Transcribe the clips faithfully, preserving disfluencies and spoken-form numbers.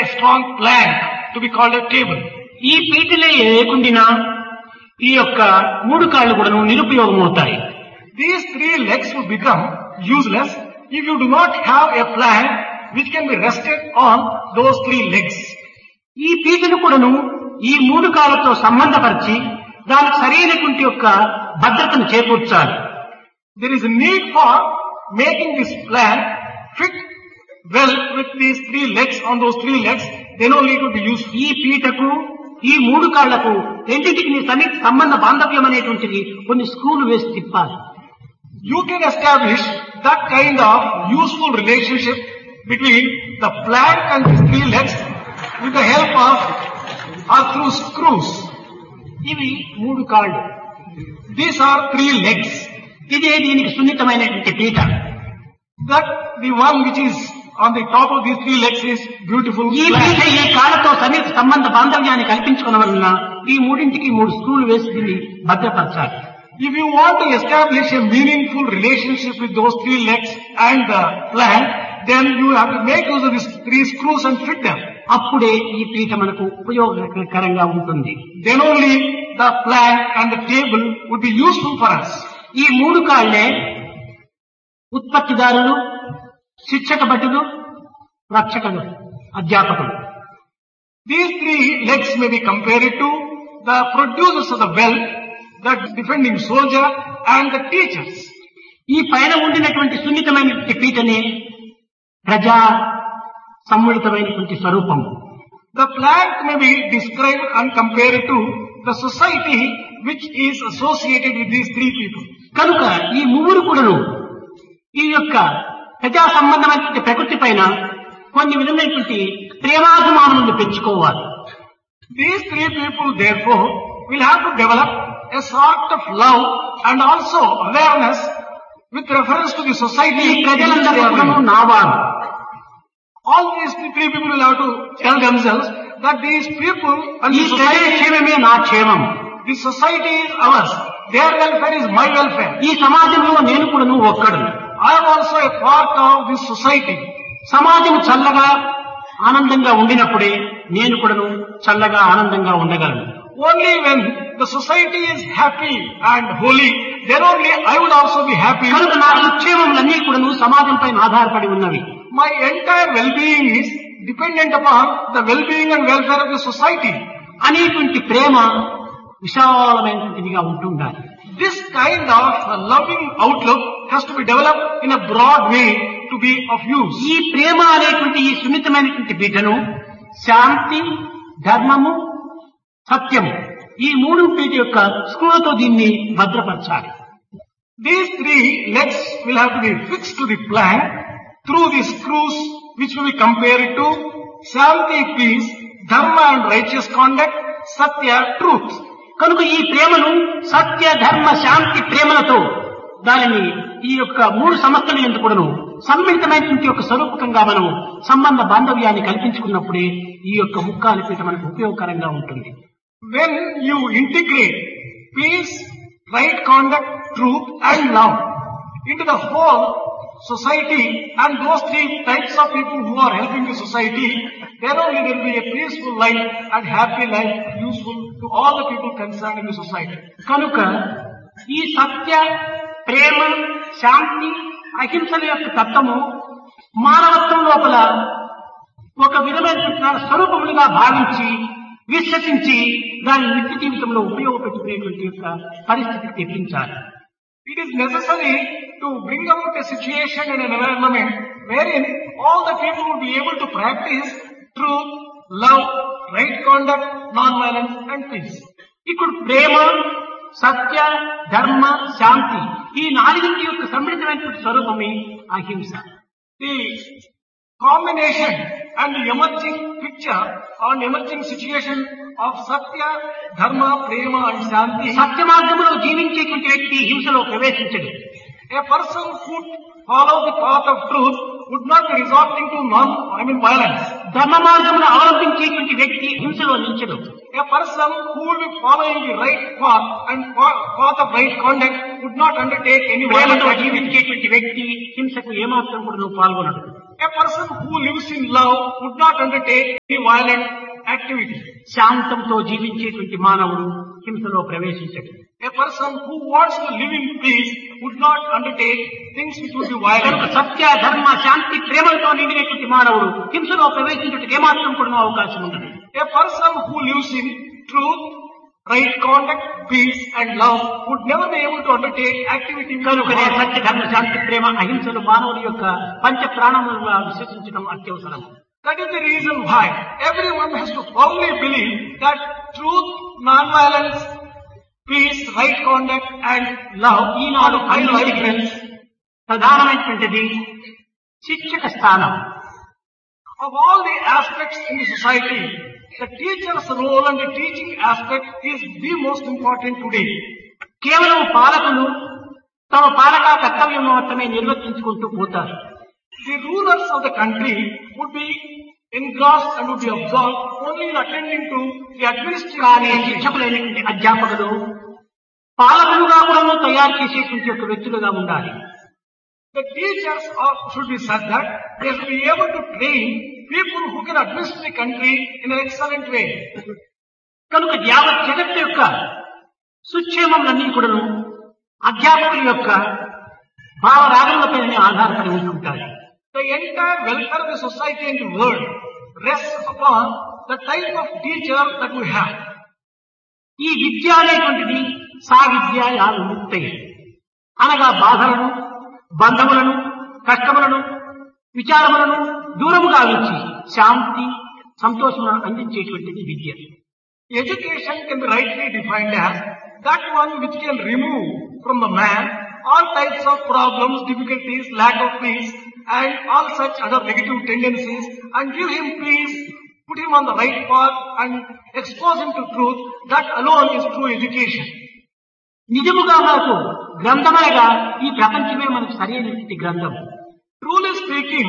strong plank to be called a table. ఈ పీటలే లేకుండినా ఈ యొక్క మూడు కాళ్ళు కూడా నిరుపయోగమవుతాయి. These three legs will become useless if you do not have a plank which can be rested on those three legs. ఈ పీటను కూడాను ఈ మూడు కాళ్ళతో సంబంధపరిచి దానికి సరైనటువంటి యొక్క భద్రతను చేకూర్చాలి. There is a need for making this plank fit well with these three legs on those three legs. Then only it will be used. ఈ పీటకు ఈ మూడు కాళ్లకు రెండింటికి సన్నిహిత సంబంధ బాంధవ్యం అనేటువంటిది కొన్ని స్క్రూలు వేసి తిప్పాలి. You can establish that kind of useful relationship between the plank and the three legs with the help of or through screws. ఇవి మూడు కాళ్ళు. These are three legs. ఇదే దీనికి సున్నితమైనటువంటి పీట. That the one which is on the top of these three legs is beautiful. ఈ పీట ఈ కాళ్ళతో సన్నిహిత సంబంధ బాంధవ్యాన్ని కల్పించుకున్న వలన ఈ మూడింటికి మూడు స్క్రూలు వేసి దీన్ని భద్రపరచాలి. If you want to establish a meaningful relationship with those three legs and the plank, then you have to make use of these three screws and fit them. అప్పుడే ఈ పీట మనకు ఉపయోగకరంగా ఉంటుంది. Then only the plank and the table would be useful for us. ఈ మూడు కాళ్లే ఉత్పత్తిదారులు, శిక్షక భటులు, రక్షకులు, అధ్యాపకులు. These three legs may be compared to the producers of the wealth, the defending soldier and the teachers. ఈ పైన ఉండినటువంటి సున్నితమైనటువంటి పీటనే ప్రజా సమ్మిళితమైనటువంటి స్వరూపం. The plank may be described and compared to the society which is associated with these three people. కనుక ఈ మూడు కూడాను ఈ యొక్క ప్రజా సంబంధమైనటువంటి ప్రకృతి పైన కొన్ని విధమైనటువంటి ప్రేమాభిమానులను పెంచుకోవాలి. These three people therefore will have to develop a sort of love and also awareness with reference to the society. ఈ ప్రజలందరూ కూడాను నావారు. All these three people will have to tell themselves that these people and ఈ the ప్రజల society, క్షేమమే నా క్షేమం. the society is ours. Their welfare is my welfare. ఈ సమాజంలో నేను కూడాను ఒక్కడు. I am also a part of this society. సమాజం చల్లగా ఆనందంగా ఉండినప్పుడే నేను కూడాను చల్లగా ఆనందంగా ఉండగలను. Only when the society is happy and holy, then only I would also be happy. కనుక నా సుక్షేమములన్నీ కూడాను సమాజం పైన ఆధారపడి ఉన్నవి. My entire well-being is dependent upon the well-being and welfare of the society. అనేటువంటి ప్రేమ విశాలమైనటువంటిదిగా ఉంటుండాలి. This kind of loving outlook has to be developed in a broad way to be of use. ఈ ప్రేమ అనేటువంటి ఈ సున్నితమైనటువంటి పీఠను శాంతి, ధర్మము, సత్యము ఈ మూడు పీఠ యొక్క స్క్రూలతో దీన్ని భద్రపరచాలి. These three legs will have to be fixed to the plank through the screws which will be compared to Shanti, peace, Dharma and righteous conduct, Satya, truth. కనుక ఈ ప్రేమను సత్య, ధర్మ, శాంతి ప్రేమలతో దానిని ఈ యొక్క మూడు సమస్యలు ఎందుకు కూడాను సమ్మిళితమైనటువంటి యొక్క స్వరూపకంగా మనం సంబంధ బాంధవ్యాన్ని కల్పించుకున్నప్పుడే ఈ యొక్క ముక్కాలి పీఠ మనకు ఉపయోగకరంగా ఉంటుంది. When you integrate peace, right conduct, truth and love into the whole society and those three types of people who are helping the society, then only there will be a peaceful life and happy life useful to all the people concerned in the society. కనుక ఈ సత్య, ప్రేమ, శాంతి, అహింసల యొక్క తత్వము మానవత్వం లోపల ఒక విధమైన స్వరూపములుగా భావించి విశ్వసించి దాని నిత్య జీవితంలో ఉపయోగపెట్టుకునేటువంటి యొక్క పరిస్థితికి తెప్పించాలి. It is necessary to bring about a situation and an environment wherein all the people will be able to practice truth, love, right conduct, non-violence and peace. ఇప్పుడు ప్రేమ, సత్య, ధర్మ, శాంతి ఈ నాలుగింటి యొక్క సమ్మిళితమైనటువంటి స్వరూపమే అహింస. The combination and the emerging picture or emerging situation of Satya, Dharma, Prema and Shanti. సత్య మార్గంలో జీవించేటువంటి వ్యక్తి హింసలో ప్రవేశించడు. A person who follows the path of truth would not be resorting to non, I mean violence. ధర్మ మార్గమును అవలంబించేటువంటి వ్యక్తి హింసలో నిలిచడు. A person who will be following the right path and path of right conduct would not undertake any violence. ప్రేమతో జీవించేటువంటి వ్యక్తి హింసకు ఏమాత్రం కూడా పాల్గొనడు. A person who lives in love would not undertake any violent activity. శాంతంతో జీవించేటువంటి మానవుడు హింసలో ప్రవేశించడు. A person who wants to live in peace would not undertake things which would be violent. సత్య ధర్మ శాంతి ప్రేమలతో నిండినటువంటి మానవుడు హింసలో ప్రవేశించడానికి ఏమాత్రం కూడా అవకాశం ఉండదు. A person who lives in truth, right conduct, peace and love would never be able to undertake activity. కనుకనే సత్య ధర్మ శాంతి ప్రేమ అహింసలు మానవుడి యొక్క పంచ ప్రాణములుగా విశ్వసించడం అత్యవసరం. That is the reason why everyone has to firmly believe that truth, non-violence, peace, right conduct and love Eenadu are five life friends. ప్రధానమైనటువంటిది శిక్షక స్థానం. Of all the aspects in the society, the teacher's role and the teaching aspect is the most important today. కేవలం పాలకులు తమ పాలకా కర్తవ్యం మాత్రమే నిర్వర్తించుకుంటూ పోతారు. The rulers of the country would be engrossed and would be absorbed only in attending to the కానీ administration. శిక్షకులైనటువంటి అధ్యాపకులు పాలకులుగా కూడా తయారు చేసేటువంటి యొక్క వ్యక్తులుగా ఉండాలి. The teachers are, should be such that they should be able to train people who can administer the country in an excellent way. కనుక యావత్ జగత్తు యొక్క సుక్షేమములన్నీ కూడాను అధ్యాపకుల యొక్క భావరాగములపై ఆధారపడి ఉంటుంటాయి. The entire welfare of the society and the world rests upon the type of teacher that we have. ఈ విద్య అనేటువంటిది సా విద్య యా విముక్తై అనగా బాధలను, బంధములను, కష్టములను, విచారములను దూరముగా ఉంచి శాంతి సంతోషములను అందించేటువంటిది విద్య. Education can be rightly defined as that one which can remove from the man all types of problems, difficulties, lack of peace and all such other negative tendencies and give him peace, put him on the right path and expose him to truth. That alone is true education. నిజముగా మనకు గ్రంథమనగా ఈ ప్రపంచమే మనకు సరైనటువంటి గ్రంథం. Truly speaking,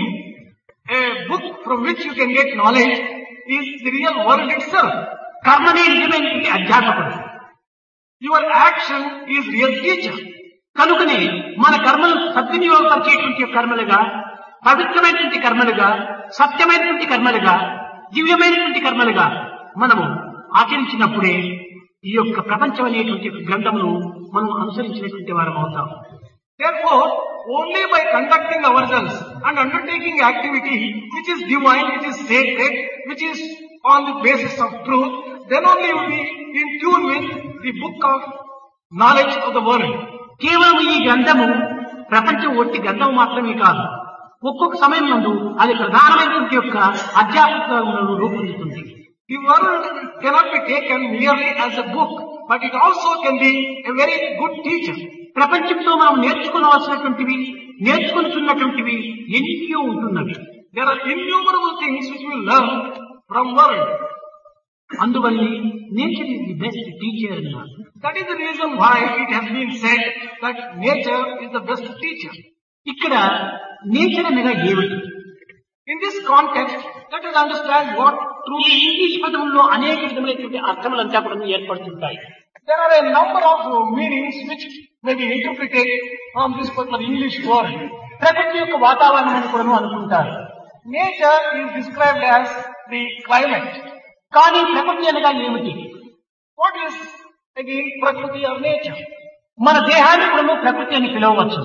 a book from which you can get knowledge is the real world itself. కర్మనే నిజమైనటువంటి అధ్యాపకుడు. Your action is real teacher. కనుకనే మన కర్మలు సద్వినియోగపరిచేటువంటి కర్మలుగా, పవిత్రమైనటువంటి కర్మలుగా, సత్యమైనటువంటి కర్మలుగా, దివ్యమైనటువంటి కర్మలుగా మనము ఆచరించినప్పుడే ఈ యొక్క ప్రపంచం అనేటువంటి గ్రంథమును మనం అనుసరించినటువంటి వారం అవుతాం. Therefore, only by conducting ourselves and undertaking activity which is divine, which is sacred, which is on the basis of truth, then only you will be in tune with the book of knowledge of the world. కేవలం ఈ గ్రంథము ప్రపంచం ఒట్టి గ్రంథం మాత్రమే కాదు, ఒక్కొక్క సమయం నందు అది ప్రధానమైనటువంటి యొక్క అధ్యాపకులను రూపొందుతుంది. The world cannot be taken merely as a book, but it also can be a very good teacher. ప్రపంచంతో మనం నేర్చుకోవాల్సినటువంటివి, నేర్చుకుంటున్నటువంటివి ఎన్నో ఉంటున్నవి. There are innumerable things which we learn from world. అందువల్ల nature is the best teacher అన్నారు. That is the reason why it has been said that nature is the best teacher. ఇక్కడ nature అనగా ఏమిటి? In this context, let us understand what ఈ truth. English పదముల్లో అనేక విధములైనటువంటి అర్థములంతా కూడా ఏర్పడుతుంటాయి. There are a number of meanings which may be interpreted from this particular English word. ప్రకృతి యొక్క వాతావరణం అని కూడా అనుకుంటారు. Nature is described as the climate. కానీ ప్రకృతి అనగా ఏమిటి? What is again Prakriti or nature? మన దేహాన్ని కూడా ప్రకృతి అని పిలవవచ్చు.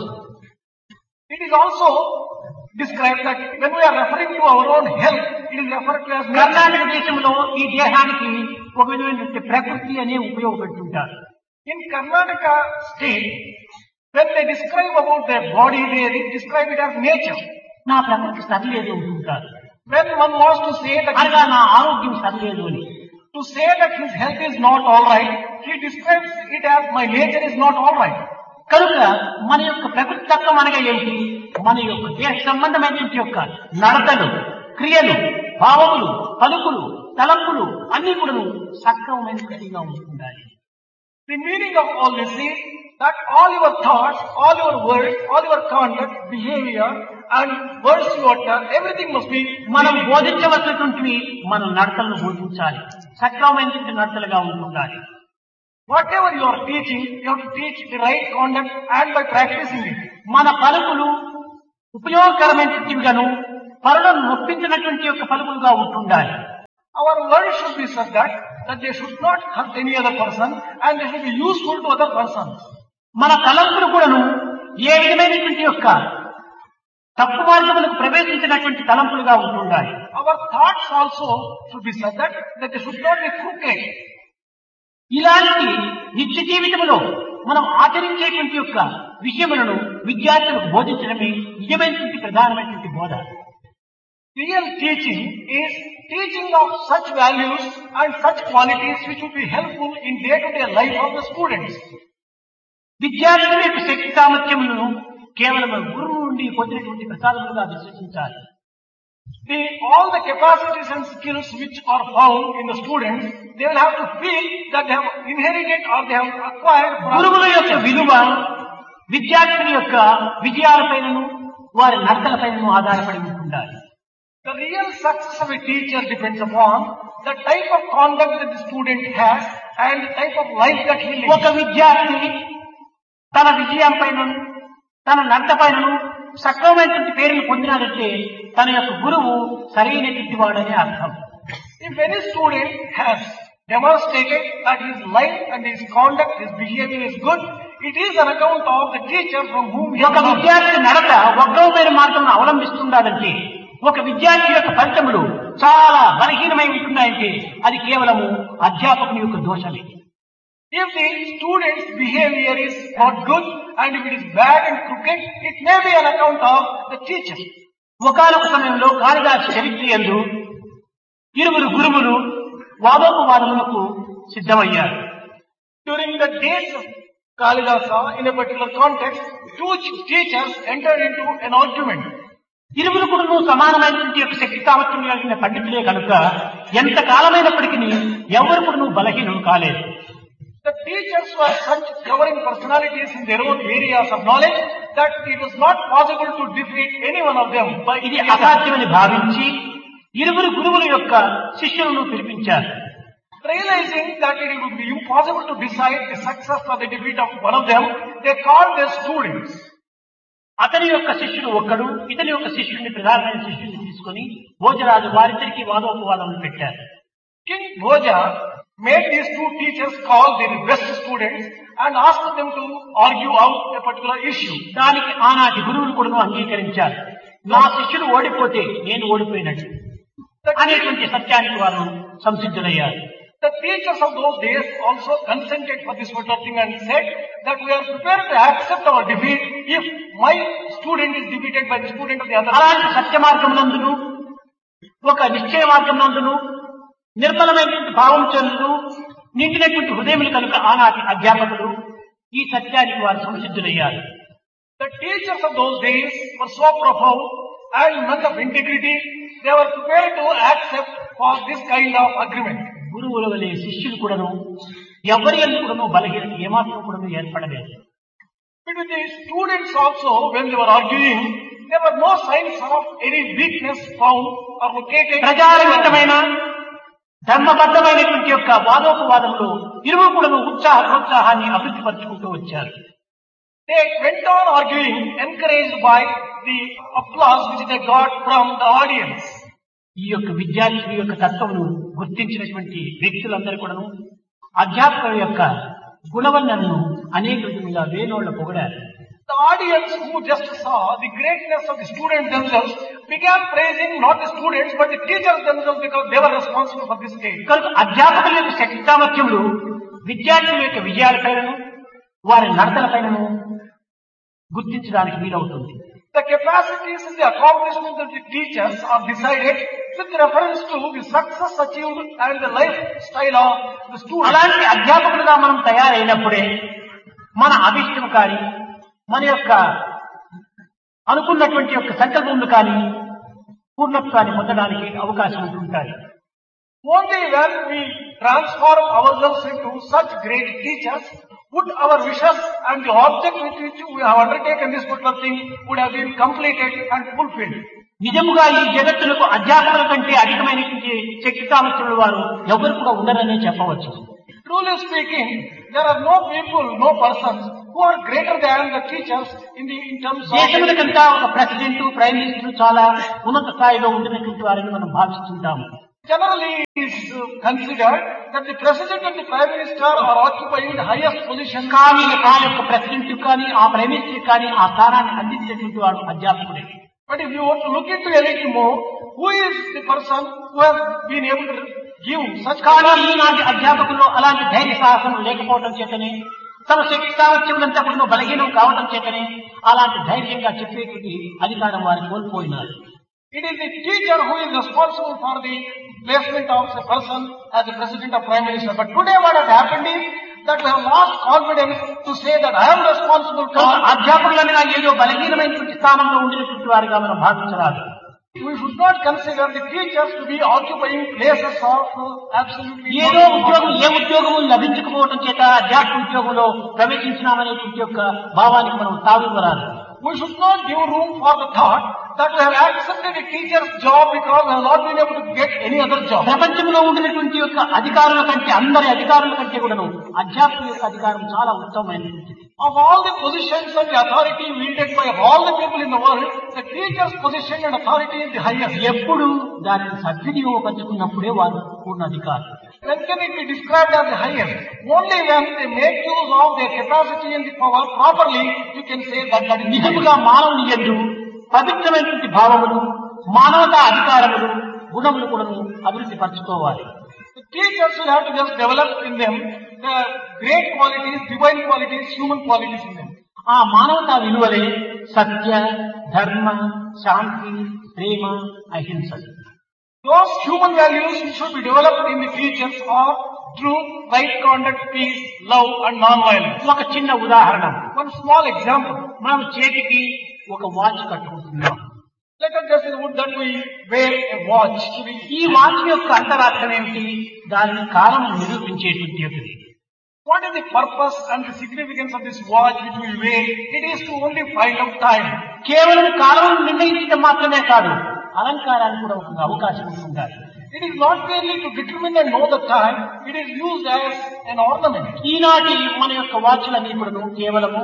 It is also described that when we are referring to our own health, it is referred to as nature. Karnataka దేశంలో ఈ దేహానికి ఒక విధమైనటువంటి ప్రకృతి అనే ఉపయోగపెడుతుంటారు. In Karnataka state, when they describe about their body, they describe it as nature. నా ప్రకృతి సరిలేదు అంటుంటారు. When one wants to say that అనగా నా ఆరోగ్యం సరిలేదు అని. to say that his health is not all right, he describes it as my nature is not all right. కనుక మన యొక్క ప్రకృతి తత్వం అనగా ఏమిటి? మన యొక్క దేహ సంబంధమైనటువంటి యొక్క నడతలు, క్రియలు, భావములు, పలుకులు, తలంపులు అన్ని కూడా సక్రమమైనట్టుగా ఉంటుండాలి. The meaning of all this is that all your thoughts, all your words, all your conduct, behavior and words you utter, everything must be మనం బోధించవలసినటువంటివి మన నడతలను బోధించాలి, సక్రమమైనటువంటి నడతలుగా ఉండాలి. whatever you are teaching, you have to teach the right conduct and by practicing it. మన పలుకులు ఉపయోగకరమైనటువంటివిగాను, పరులను నొప్పించినటువంటి యొక్క పలుకులుగా ఉంటుండాలి. Our words should be such that, that they should not hurt any other person and they should be useful to other persons. మన తలంపులు కూడాను ఏ విధమైనటువంటి యొక్క తప్పు మార్గములకు ప్రవేశించినటువంటి తలంపులుగా ఉంటుండాలి. Our thoughts also should be such that, that they should not be crooked. ఇలాంటి నిత్య జీవితంలో మనం ఆచరించేటువంటి యొక్క విషయములను విద్యార్థులకు బోధించడమే నిజమైనటువంటి ప్రధానమైనటువంటి బోధ. Real teaching is teaching of such values and such qualities which would be helpful in day-to-day life of the students. విద్యార్థుల యొక్క శక్తి సామర్థ్యములను కేవలం గురువు నుండి పొందినటువంటి ప్రసాదములుగా విశ్వసించాలి. The, all the capacities and skills which are found in the students, they will have to feel that they have inherited or they have acquired from గురువుల యొక్క విలువ విద్యార్థుల యొక్క విజయాలపైనను వారి నడతలపైనను ఆధారపడి ఉంటుండాలి. The real success of a teacher depends upon the type of conduct that the student has and the type of life that he lives. ఒక విద్యార్థి తన విజయం పైనను తన నడత పైనను సక్రమమైనటువంటి పేరును పొందినాడంటే తన యొక్క గురువు సరైనటువంటి వాడనే అర్థం. If any student has demonstrated that his life and his conduct, his behavior is good, it is an account of the teacher from whom he ఒక విద్యార్థి నడత వక్రమైన మార్గంను అవలంబిస్తుండాలంటే, ఒక విద్యార్థి యొక్క ఫలితములు చాలా బలహీనమై ఉంటున్నాయంటే అది కేవలము అధ్యాపకుని యొక్క దోషమే. If the student's behavior is not good and if it is bad and crooked, it may be an account of the teacher. ఒకానొక సమయంలో కాళిదాసు చరిత్ర యందు ఇరువురు గురువులు వాదోపవాదములకు సిద్ధమయ్యారు. During the days of Kalidasa, in a particular context, two teachers entered into an argument. ఇరువురు కూడా సమానమైనటువంటి యొక్క శక్తి సామర్థ్యం కలిగిన పండితులే కనుక ఎంత కాలమైనప్పటికీ ఎవరు కూడా బలహీనం కాలేదు. The teachers were such towering personalities in their own areas of knowledge that it was not possible to defeat any one of them. ఇది అసాధ్యమని భావించి ఇరువురు గురువుల యొక్క శిష్యులను పిలిపించారు. Realizing that it would be impossible to decide the success or the defeat of one of them, they called their students. అతని యొక్క శిష్యుడు ఒక్కడు, ఇతని యొక్క శిష్యుడిని ప్రధానమైన శిష్యుడిని తీసుకుని భోజరాజు వారిద్దరికి వాదోపవాదములు పెట్టారు. King Bhoja made these two teachers call their best students and asked them to argue out a particular issue. దానికి ఆనాటి గురువులు కూడా అంగీకరించారు. నా శిష్యుడు ఓడిపోతే నేను ఓడిపోయినట్టు అనేటువంటి సత్యానికి వారు సంసిద్ధులయ్యారు. The teachers of those days also consented for this particular thing and said that we are prepared to accept our defeat if my student is defeated by the student of the other. అలాంటి సత్య మార్గం నందును ఒక నిశ్చయ మార్గం నందును నిర్మలమైనటువంటి భావం చెందుతూ నిండినటువంటి హృదయములు కనుక ఆనాటి అధ్యాపకులు ఈ సత్యానికి వారు సంసిద్ధులయ్యారు. The teachers of those days were so profound and men of integrity, they were prepared to accept for this kind of agreement. గురువుల వలె శిష్యులు కూడాను ఎవరి యందు కూడాను బలహీనత ఏమాత్రం కూడాను ఏర్పడలేదు. But with the students also, when they were arguing, there were no signs of any weakness found or located. ప్రజారంగితమైన ధర్మబద్ధమైనటువంటి యొక్క వాదోపవాదంలో ఇరువురు కూడాను ఉత్సాహ ప్రోత్సాహాన్ని అభివృద్ధి పరుచుకుంటూ వచ్చారు. They went on arguing, encouraged by the applause which they got from the audience. ఈ యొక్క విద్యార్థుల యొక్క తత్వమును గుర్తించినటువంటి వ్యక్తులందరూ కూడాను అధ్యాపకుల యొక్క గుణవర్ణనను అనేక విధంగా వేణోళ్ల పొగడారు. The audience who just saw the greatness of the students themselves began praising not the students but the teachers themselves because they were responsible for this stage. కనుక అధ్యాపకుల యొక్క శక్తి సామర్థ్యములు విద్యార్థుల యొక్క విజయాలపైనను వారి నడతలపైనను గుర్తించడానికి వీలవుతుంది. The capacities and the accomplishments of the teachers are decided with reference to the success achieved and the lifestyle of the students. అలాంటి అధ్యాపకులుగా మనం తయారైనప్పుడే మన అభిష్టం కానీ మన యొక్క అనుకున్నటువంటి యొక్క సంకల్పములు కానీ పూర్ణత్వాన్ని పొందడానికి అవకాశం ఉంటుంటాయి. Only when we transform ourselves into such great teachers would our wishes and the object with which we have undertaken this particular thing would have been completed and fulfilled. నిజముగా ఈ జగత్తులకు అధ్యాపకుల కంటే అధికమైనటువంటి శక్తి సామర్థ్యుల వారు ఎవరు కూడా ఉండరనే చెప్పవచ్చు. Truly speaking, there are no people, no persons who are greater than the teachers in the in terms of దేశములకంతా ఒక ప్రెసిడెంట్, ప్రైమ్ మినిస్టర్ చాలా ఉన్నత స్థాయిలో ఉండినటువంటి వారిని మనం భావిస్తుంటాము. generally is uh, considered that the president and the prime minister are occupying the highest position. కానీ ఆ యొక్క ప్రెసిడెంట్ కానీ ఆ ప్రైమ్ మినిస్టర్ కానీ ఆ స్థానాన్ని అందించేటువంటి వాడు అధ్యాపకుడే. But if you want to look into a little more, who is the person who has been able to give such కానీ ఈనాటి అధ్యాపకుల్లో అలాంటి ధైర్య సాహసం లేకపోవడం చేతనే, తమ శక్తి సామర్థ్యములంతా కూడా బలహీనం కావడం చేతనే అలాంటి ధైర్యంగా చెప్పేటువంటి అధికారం వారు కోల్పోయినారు. It is the teacher who is responsible for the placement of a person as the president or prime minister. But today what has happened is that we have lost confidence to say that I am responsible for. అధ్యాపకులనగా ఏదో బలహీనమైనటువంటి స్థానంలో ఉండినటువంటి వారిగా మనం భావించరాదు. We should not consider the teachers to be occupying places of absolutely. ఏదో ఉద్యోగం ఏ ఉద్యోగము లభించకపోవడం చేత అధ్యాపక ఉద్యోగంలో ప్రవేశించినామనేటువంటి యొక్క భావానికి మనం తావివ్వరాదు. We should not give room for the thought that we have accepted a teacher's job because we have not been able to get any other job. ప్రపంచంలో ఉండినటువంటి యొక్క అధికారుల కంటే, అందరి అధికారుల కంటే కూడాను అధ్యాపకుల యొక్క అధికారం చాలా ఉత్తమమైనటువంటిది. Of all the positions and the authority wielded by all the people in the world, the teacher's position and authority is the highest. ఎప్పుడు దానిని సద్వినియోగపరుచుకున్నప్పుడే వారు పూర్ణ అధికారం. When can it be described as the highest? Only when they make use of their capacity and the power properly, you can say that that is నిజముగా మానవుని యందు పవిత్రమైనటువంటి భావములు, మానవతా అధికారములు, గుణములు కూడా అభివృద్ధి పరచుకోవాలి. The teachers will have to just develop in them the great qualities, divine qualities, human qualities in them. ఆ మానవతా విలువలే సత్య, ధర్మ, శాంతి, ప్రేమ, అహింస. Those human values which should be developed in the teachers are truth, right conduct, peace, love and non-violence. ఒక చిన్న ఉదాహరణ, One small example. మనం చేతికి ఒక watch కట్టుకుంటున్నాం. Let us just would that we wear a watch. To be, ఈ watch యొక్క అంతరార్థం ఏమిటి? దాని కాలం నిరూపించేటువంటి ఒకటి. what is the purpose and the significance of this watch which we wear? It is to only find out time. కేవలం కాలం నిర్ణయించడం మాత్రమే కాదు, అలంకారానికి కూడా ఒక అవకాశం ఉండాలి. It is not merely to determine and know the time, it is used as an ornament. ఈనాటి మన యొక్క వాచ్లన్నీ కూడా కేవలము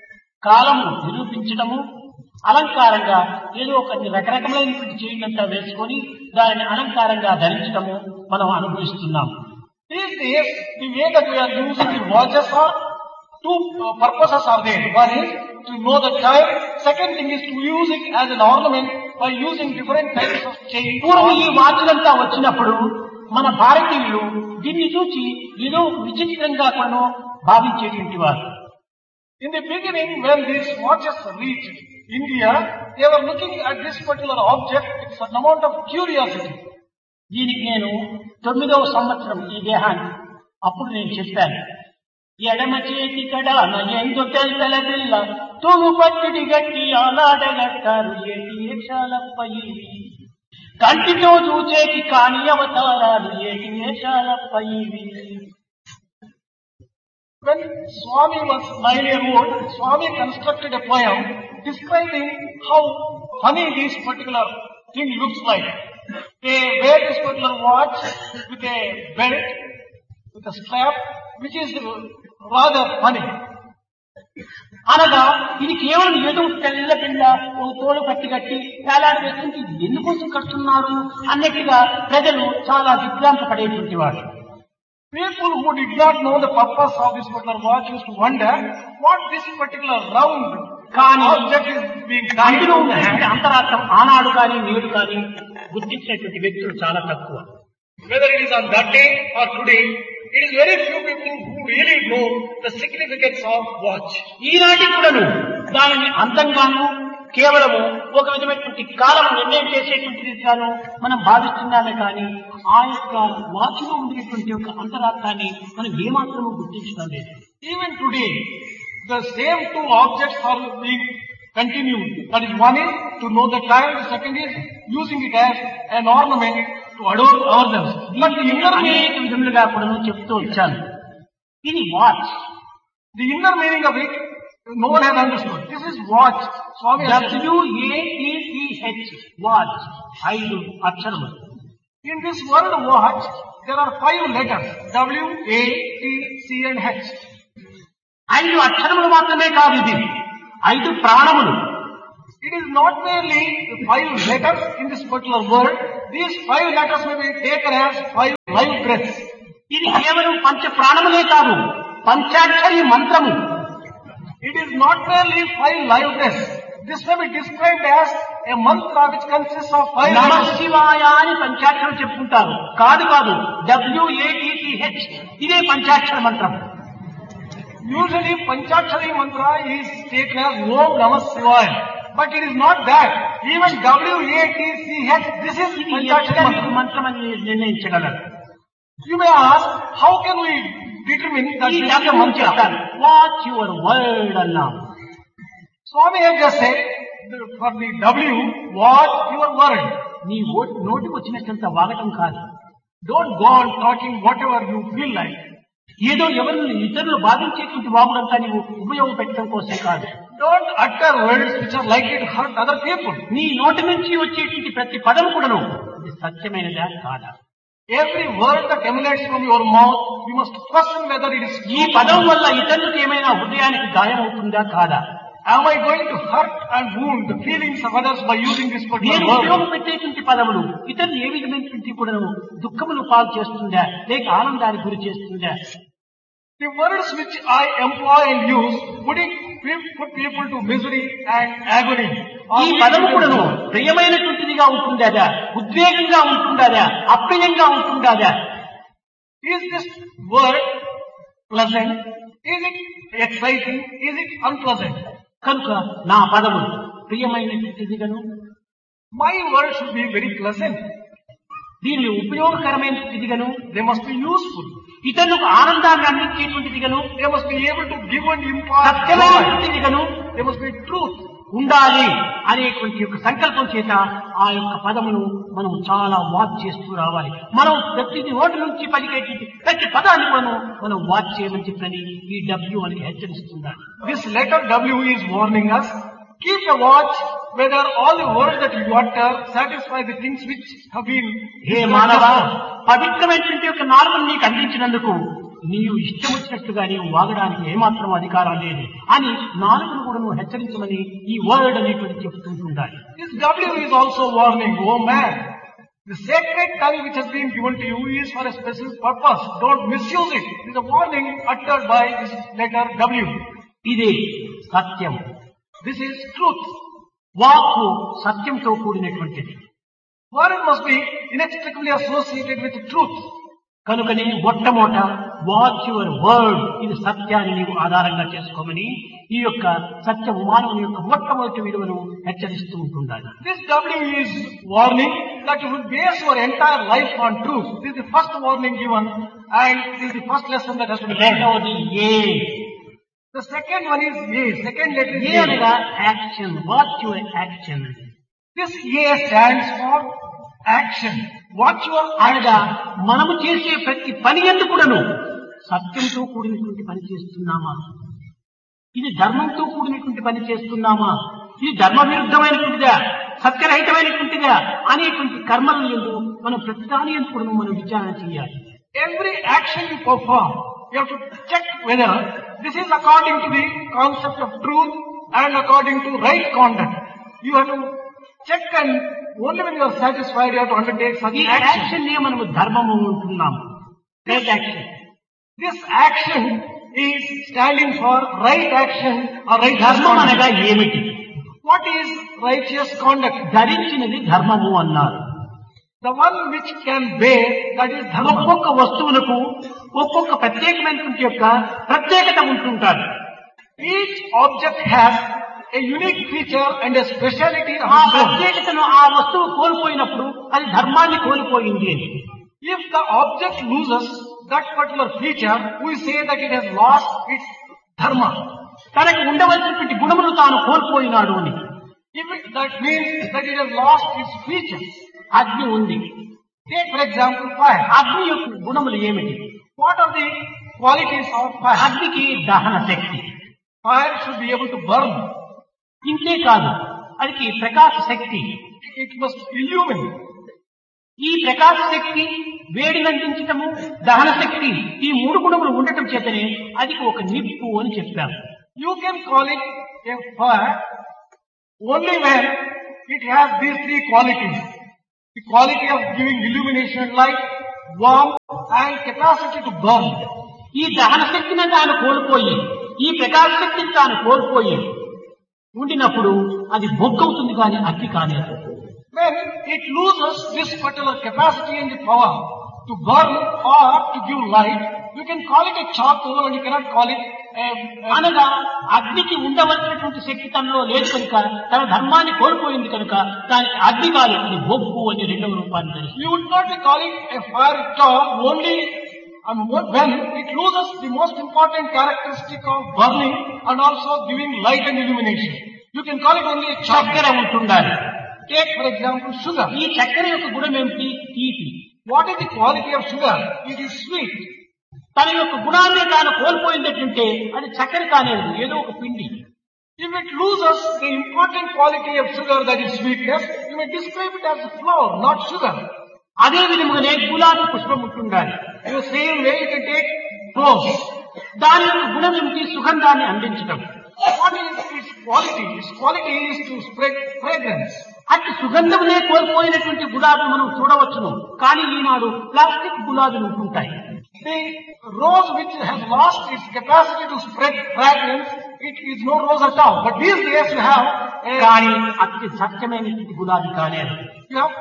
కాలము నిరూపించడము, అలంకారంగా ఏదో ఒక రకరకమైనటువంటి చైన్లంతా వేసుకొని దానిని అలంకారంగా ధరించడము మనం అనుభవిస్తున్నాం. These days, the way that we are using the watches are two uh, purposes are there. One is to know the time. Second thing is to use it as an ornament by using different types of chains. పూర్వం ఈ వాచ్లంతా వచ్చినప్పుడు మన భారతీయులు దీన్ని చూసి ఏదో విచిత్రంగా కూడా భావించేటువంటి వారు. In the beginning, when these watches reached India, they were looking at this particular object with certain amount of curiosity. దీనికి నేను తొమ్మిదవ సంవత్సరం ఈ దేహాన్ని అప్పుడు నేను చెప్పాను, ఎడమ చేతి కడాన ఎందు తెల్ల పిల్ల తుము పట్టుడి గట్టి ఆలాడగట్టారు ఏటి వేషాలపై, కంటితో చూచేటి కాని అవతారాలు ఏటి వేషాలపై. When Swami was nine years old, Swami constructed a poem describing how funny this particular thing looks like. They wear this particular watch with a belt, with a strap, which is rather funny. అనగా ఇది కేవలం ఏదో తెల్ల పిల్ల ఓ తోలు పట్టి కట్టి వేలాడి వేస్తుంటే ఎందుకోసం కడుతున్నారు అన్నట్టుగా ప్రజలు చాలా దిగ్భ్రాంత పడేటువంటి వారు. People who did not know the purpose of this particular watch used to wonder what this particular round object is being అందులో done. ఉన్నటువంటి అంతరార్థం ఆనాడు కానీ నేడు కానీ గుర్తించినటువంటి వ్యక్తులు చాలా తక్కువ. Whether it is on that day or today, it is very few people who really know the significance of watch. ఈనాటి కూడాను దానిని అందంగాను కేవలము ఒక విధమైనటువంటి కాలం నిర్ణయం చేసేటువంటిది గాను మనం భావిస్తున్నామే కానీ ఆ యొక్క వాచ్లో ఉండేటువంటి యొక్క అంతరార్థాన్ని మనం ఏమాత్రము గుర్తించడం లేదు. Even today, the same two objects are being continued. That is, one is to know the time, the second is using it as an ornament to adorn ourselves. But the inner అనేక meaning, విధములుగా కూడా చెప్తూ వచ్చాను. ఇది watch, the inner meaning of it, no one has understood. This is watch. Swami has said, డబ్ల్యూఏటిఈహెచ్ watch, ఐదు అక్షరములు. in this word watch, there are five letters, W, A, T, C and H. ఐదు అక్షరములు మాత్రమే కాదు ఇది, ఐదు ప్రాణములు. It is not merely five letters in this particular word. These five letters may be taken as five live breaths. ఇది కేవలం పంచ ప్రాణములే కాదు, పంచాక్షరి మంత్రము. It is not merely five live breaths. This may be described as a mantra which consists of five నమ letters. శివాయ అని పంచాక్షరం చెప్పుకుంటారు. కాదు కాదు, డబ్ల్యూఏటిటిహెచ్ ఇదే పంచాక్షర మంత్రం. Usually Panchakshari mantra is taken as Om Namah Shivaya. But it is not that. Even W A T C H, this is ఇది Panchakshari ఎక్కడ mantra. మంత్రం అని నిర్ణయించగలరు. You may ask, how can we determine that ఈ this is a W mantra? చెప్తారు, watch your word అన్నాం. Swami has just said, for the W, watch your word. నీ ఓ- నోటికి వచ్చినట్లంత వాగటం కాదు. Don't go on talking whatever you feel like. ఏదో ఎవరిని ఇతరులు బాధించేటువంటి వాగుడంతా నీవు ఉపయోగపెట్టడం కోసం కాదు. Don't utter words which are likely to hurt other people. నీ నోటి నుంచి వచ్చేటువంటి ప్రతి పదం కూడాను ఇది సత్యమైనదా కాదా. Every word that emanates from your mouth, you must question whether it is ఈ పదం వల్ల ఇతరులకు ఏమైనా హృదయానికి గాయం అవుతుందా కాదా. Am I going to hurt and wound the feelings of others by using this నేను particular word? ఉపయోగపెట్టేటువంటి పదములు ఇతరులు ఏ విధమైనటువంటి కూడా దుఃఖములు పాలు చేస్తుందా లేక ఆనందానికి గురి చేస్తుందా. The words which I employ and use, would it put people to misery and agony? Or ఈ will it పదము put కూడాను them- ప్రియమైనటువంటిదిగా ఉంటుందా, ఉద్వేగంగా ఉంటుందా, అప్రియంగా ఉంటుందా. Is this word pleasant? Is it exciting? Is it unpleasant? కనుక నా పదములు ప్రియమైనటువంటిదిగాను, My words should be very pleasant. దీనిని ఉపయోగకరమైనటువంటిదిగాను, They must be useful. ఇతరులకు ఆనందాన్ని అందించేటువంటిదిగాను, They must be able to give and impart joy. సత్యమైనటువంటిదిగాను They must be truth. ఉండాలి అనేటువంటి యొక్క సంకల్పం చేత ఆ యొక్క పదమును మనం చాలా వాచ్ చేస్తూ రావాలి. మనం ప్రతి నోటి నుంచి పలికేటువంటి ప్రతి పదాన్ని మనం మనం వాచ్ చేయమని చెప్పని ఈ డబ్ల్యూ అని హెచ్చరిస్తున్నాడు. This letter W is warning us. Keep a watch whether all the words that you utter satisfy the things which have been. హే మానవ, పవిత్రమైనటువంటి యొక్క నాలుగును నీకు అందించినందుకు నీవు ఇష్టం వచ్చినట్టుగా నీవు వాగడానికి ఏమాత్రం అధికారం లేదు అని నాలుగును కూడా నువ్వు హెచ్చరించమని ఈ వర్డ్ అనేటువంటి చెప్తుంటుండాలి. This W is also warning, oh man. The sacred tongue which has been given to you is for a special purpose. Don't misuse it. It is a warning uttered by this letter W. ఇదే సత్యం. This is truth. వాక్కు సత్యంతో కూడినటువంటిది. Word must be inextricably associated with truth. కనుకనే మొట్టమొదట watch your word, ఇది సత్యాన్ని నీవు ఆధారంగా చేసుకోమని ఈ యొక్క సత్యము మానవుని యొక్క మొట్టమొదటి విలువను హెచ్చరిస్తూ ఉంటుండాలి. This W is warning that you should base your entire life on truth. This is the first warning given, and this is the first lesson that has to be learned. రెండవది ఏ. The second one is A. Second letter is A A. అనగా action. Watch your action. This A stands for action. Watch your అనగా మనము చేసే ప్రతి పని ఎందుకు కూడాను సత్యంతో కూడినటువంటి పని చేస్తున్నామా, ఇది ధర్మంతో కూడినటువంటి పని చేస్తున్నామా, ఇది ధర్మ విరుద్ధమైనటువంటిదా, సత్యరహితమైనటువంటిదా అనేటువంటి కర్మలను ఎందు మనం ప్రతిదాని ఎందు కూడా మనం విచారణ చేయాలి. every action you perform, you have to check whether this is according to the concept of truth and according to right conduct. You have to check, and only when you are satisfied you have to undertake such ఈ action. Action నే మనము ధర్మము అంటున్నాము. Right action. This action is standing for right action or right ధర్మం conduct. అనగా ఏమిటి? What is righteous conduct? ధరించినది ధర్మము అన్నారు. The one which can bear, that is dharma. ఒక్కొక్క వస్తువులకు ఒక్కొక్క ప్రత్యేకమైనటువంటి యొక్క ప్రత్యేకత ఉంటుంటారు. Each object has a unique feature and a speciality of ఆ its own. ప్రత్యేకతను ఆ వస్తువు కోల్పోయినప్పుడు అది ధర్మాన్ని కోల్పోయింది అని. If the object loses that particular feature, we say that it has lost its dharma. తనకు ఉండవలసినటువంటి గుణములు తాను కోల్పోయినాడు అని. If it, that means that it has lost its features. అగ్ని ఉంది. Take for example fire. అగ్ని యొక్క గుణములు ఏమిటి? What are the qualities of fire? అగ్నికి దహన శక్తి. Fire should be able to burn. ఇంతే కాదు, అదికి ప్రకాశ శక్తి. It must illumine. ఈ ప్రకాశ శక్తి, వేడిని అందించటము, దహన శక్తి, ఈ మూడు గుణములు ఉండటం చేతనే అది ఒక నిప్పు అని చెప్పాము. You can call it a fire only when it has these three qualities. The quality of giving illumination and light, warmth and capacity to burn. ఈ దహన శక్తిని తాను కోల్పోయి, ఈ ప్రకాశ శక్తిని తాను కోల్పోయి ఉండినప్పుడు అది బొగ్గవుతుంది కానీ అగ్ని కాలేదు. When it loses this particular capacity and the power to burn or to give light, you can call it a charcoal and you cannot call it a, a అనగా అగ్నికి ఉండవలసినటువంటి శక్తి తనలో లేదు కనుక, తన ధర్మాన్ని కోల్పోయింది కనుక దానికి అగ్ని కాదు, అది బొగ్గు అని రెండవ రూపాన్ని ధరిస్తుంది. You would not be calling a fire at all only um, when it loses the most important characteristic of burning and also giving light and illumination. You can call it only a చక్కెర charcoal. ఉంటుండాలి. Take for example sugar. ఈ చక్కెర యొక్క గుణం ఏమిటి? తీపి. What is the quality of sugar? It is sweet. తన యొక్క గుణాన్ని తాను కోల్పోయిందంటే అది చక్కెర కానేది, ఏదో ఒక పిండి. If it loses the important quality of sugar, that is sweetness, you may describe it as a flour, not sugar. అదే విధముగానే గులాబీ పుష్పం ఉంటుండాలి. In the same way, you can take rose. దాని యొక్క గుణం ఏమిటి? సుగంధాన్ని అందించడం. What is its quality? Its quality is to spread fragrance. అట్టి సుగంధమునే కోల్పోయినటువంటి గులాబీ మనం చూడవచ్చును, కానీ ఈనాడు ప్లాస్టిక్ గులాబీలు ఉంటుంటాయి. The rose which has lost its capacity to spread fragrance, it is no rose at all. But these days you have a, కానీ అతి సత్యమైనటువంటి గులాబీ కానేది. you have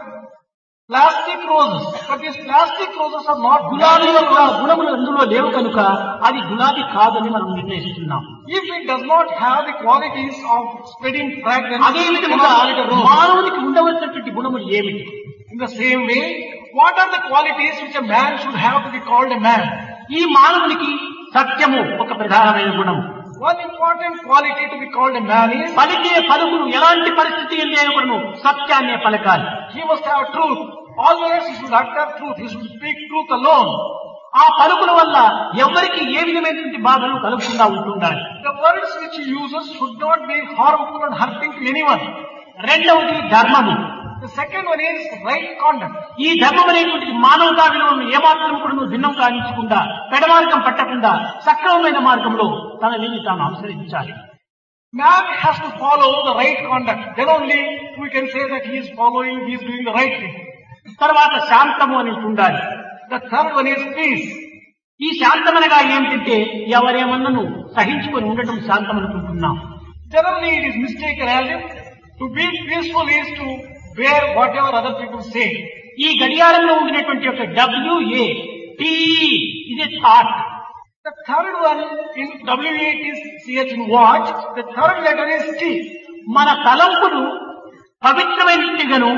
plastic roses. But these plastic roses are not గులాబీ guలాbi యొక్క roses. గుణములు అందులో లేవు కనుక అది గులాబీ కాదని మనం నిర్ణయిస్తున్నాం. If it does not have the qualities of spreading fragrance, అదే you విధముగా cannot call it a rose. మానవునికి ఉండవలసినటువంటి గుణములు ఏమిటి? In the same way, what are the qualities which a man should have to be called a man? ఈ మానవునికి సత్యము ఒక ప్రధానమైన గుణము. One important quality to be called a man is పలికే పలుకులు ఎలాంటి పరిస్థితి లేనప్పుడును సత్యాన్నే పలకాలి. he must have truth. Always he should utter truth. He should speak truth alone. ఆ పలుకుల వల్ల ఎవరికి ఏ విధమైనటువంటి బాధలు కలుగకుండా ఉంటుండాలి. The words which he uses should not be harmful and hurting to anyone. రెండవది ధర్మము. The second one is right conduct. ఈ ధర్మం అనేటువంటిది మానవతా విలువలను ఏమాత్రం కూడా నువ్వు భిన్నం కానించకుండా, పెడమార్గం పట్టకుండా సక్రమమైన మార్గంలో తన విని తాను అనుసరించాలి. Man has to follow the right conduct. Then only we can say that he is following, he is doing the right thing. తర్వాత శాంతము అని ఉండాలి. The third one is peace. ఈ శాంతమనగా ఏమిటంటే ఎవరేమన్నను సహించుకొని ఉండటం శాంతం అనుకుంటున్నాం. Generally it is mistaken as if to be peaceful is to bear whatever other people say. ఈ గడియారంలో ఉండినటువంటి ఒక డబ్ల్యూఏ టీ ఇది thought. The third one in W A T C H in watch, the third letter is T. మన తలంపులు పవిత్రమైనట్టుగాను,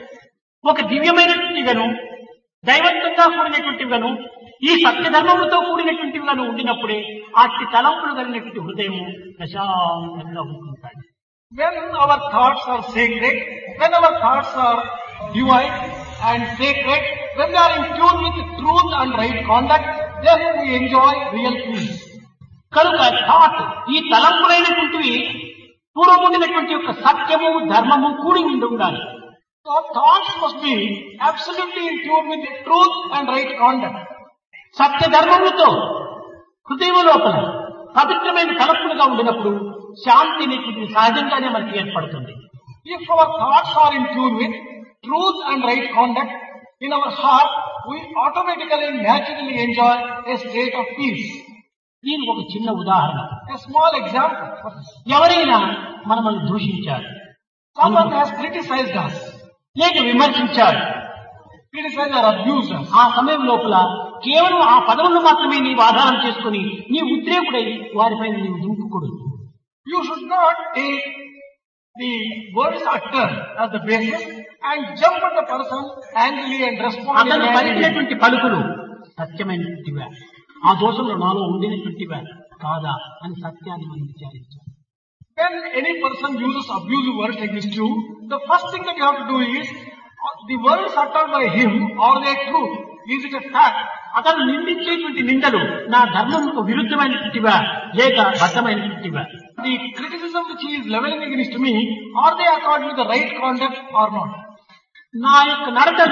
ఒక దివ్యమైనట్టుగాను, దైవత్వంగా కూడినటువంటివిగాను, ఈ సత్యధర్మములతో కూడినటువంటివిగాను ఉండినప్పుడే అట్టి తలంపులు కలిగినటువంటి హృదయము ప్రశాంతంగా ఉంటుంటాయి. When our thoughts are sacred, when our thoughts are divine and sacred, when they are in tune with truth and right conduct, then we enjoy real peace. కనుక థాట్ ఈ తలంపులైనటువంటివి పూర్వముండినటువంటి యొక్క సత్యము ధర్మము కూడి ఉండి ఉండాలి. So thoughts must be absolutely in tune with the truth and right conduct. సత్య ధర్మములతో హృదయం లోపల పవిత్రమైన తలంపులుగా ఉండినప్పుడు శాంతి అనేటువంటిది సహజంగానే మనకి ఏర్పడుతుంది. If our thoughts are in tune with truth and right conduct in our heart, we automatically naturally enjoy a state of peace. దీనికి ఒక చిన్న ఉదాహరణ. A small example. ఎవరైనా మనల్ని దూషించారు, Someone has criticized us, లేక విమర్శించాడు, criticized or abused us. ఆ సమయం లోపల కేవలం ఆ పదవులను మాత్రమే నీవు ఆధారం చేసుకుని నీ ఉద్రేకుడై వారిపై నీవు దుంపుకూడదు. You should not take the words uttered as the basis and jump at the person angrily and respond అతను angrily. పలికినటువంటి పలుకులు సత్యమైనటువంటివా, ఆ దోషంలో నాలో ఉండినటువంటివా కాదా అని సత్యాన్ని మనం విచారించాలి. When any person uses abusive words against you, the first thing that you have to do is, uh, the words uttered by him, are they true? Is it a fact? అతను నిందించేటువంటి నిందలు నా ధర్మముకు విరుద్ధమైనటువంటివా లేక బద్ధమైనటువంటివా? The criticism which he is leveling against me, are they according to the right conduct or not? నా యొక్క నడతలు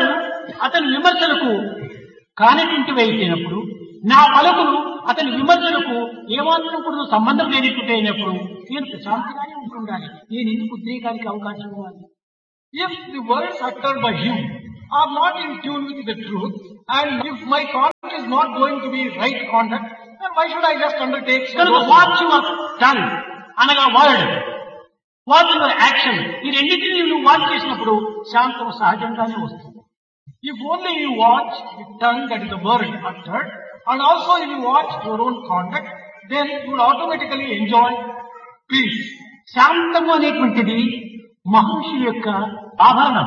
అతని విమర్శలకు కానిటింటి అయినప్పుడు, నా పలుకులు అతని విమర్శలకు ఏమాత్రం కూడా సంబంధం లేనిటువంటి అయినప్పుడు నేను ప్రశాంతంగానే ఉంటుండాలి. నేను ఎందుకు ఉద్రేకానికి అవకాశం ఇవ్వాలి? If the words uttered by him are not in tune with the truth, and if my conduct is not going to be right conduct, then why should I just undertake so కనుక much? Watch your tongue అనగా word, watch your action, ఈ రెండింటినీ నువ్వు watch చేసినప్పుడు శాంతం సహజంగానే వస్తుంది. If only you watch the tongue, that is the word uttered, and also if you watch your own conduct, then you will automatically enjoy peace. శాంతము అనేటువంటిది మహర్షుల యొక్క ఆభరణం.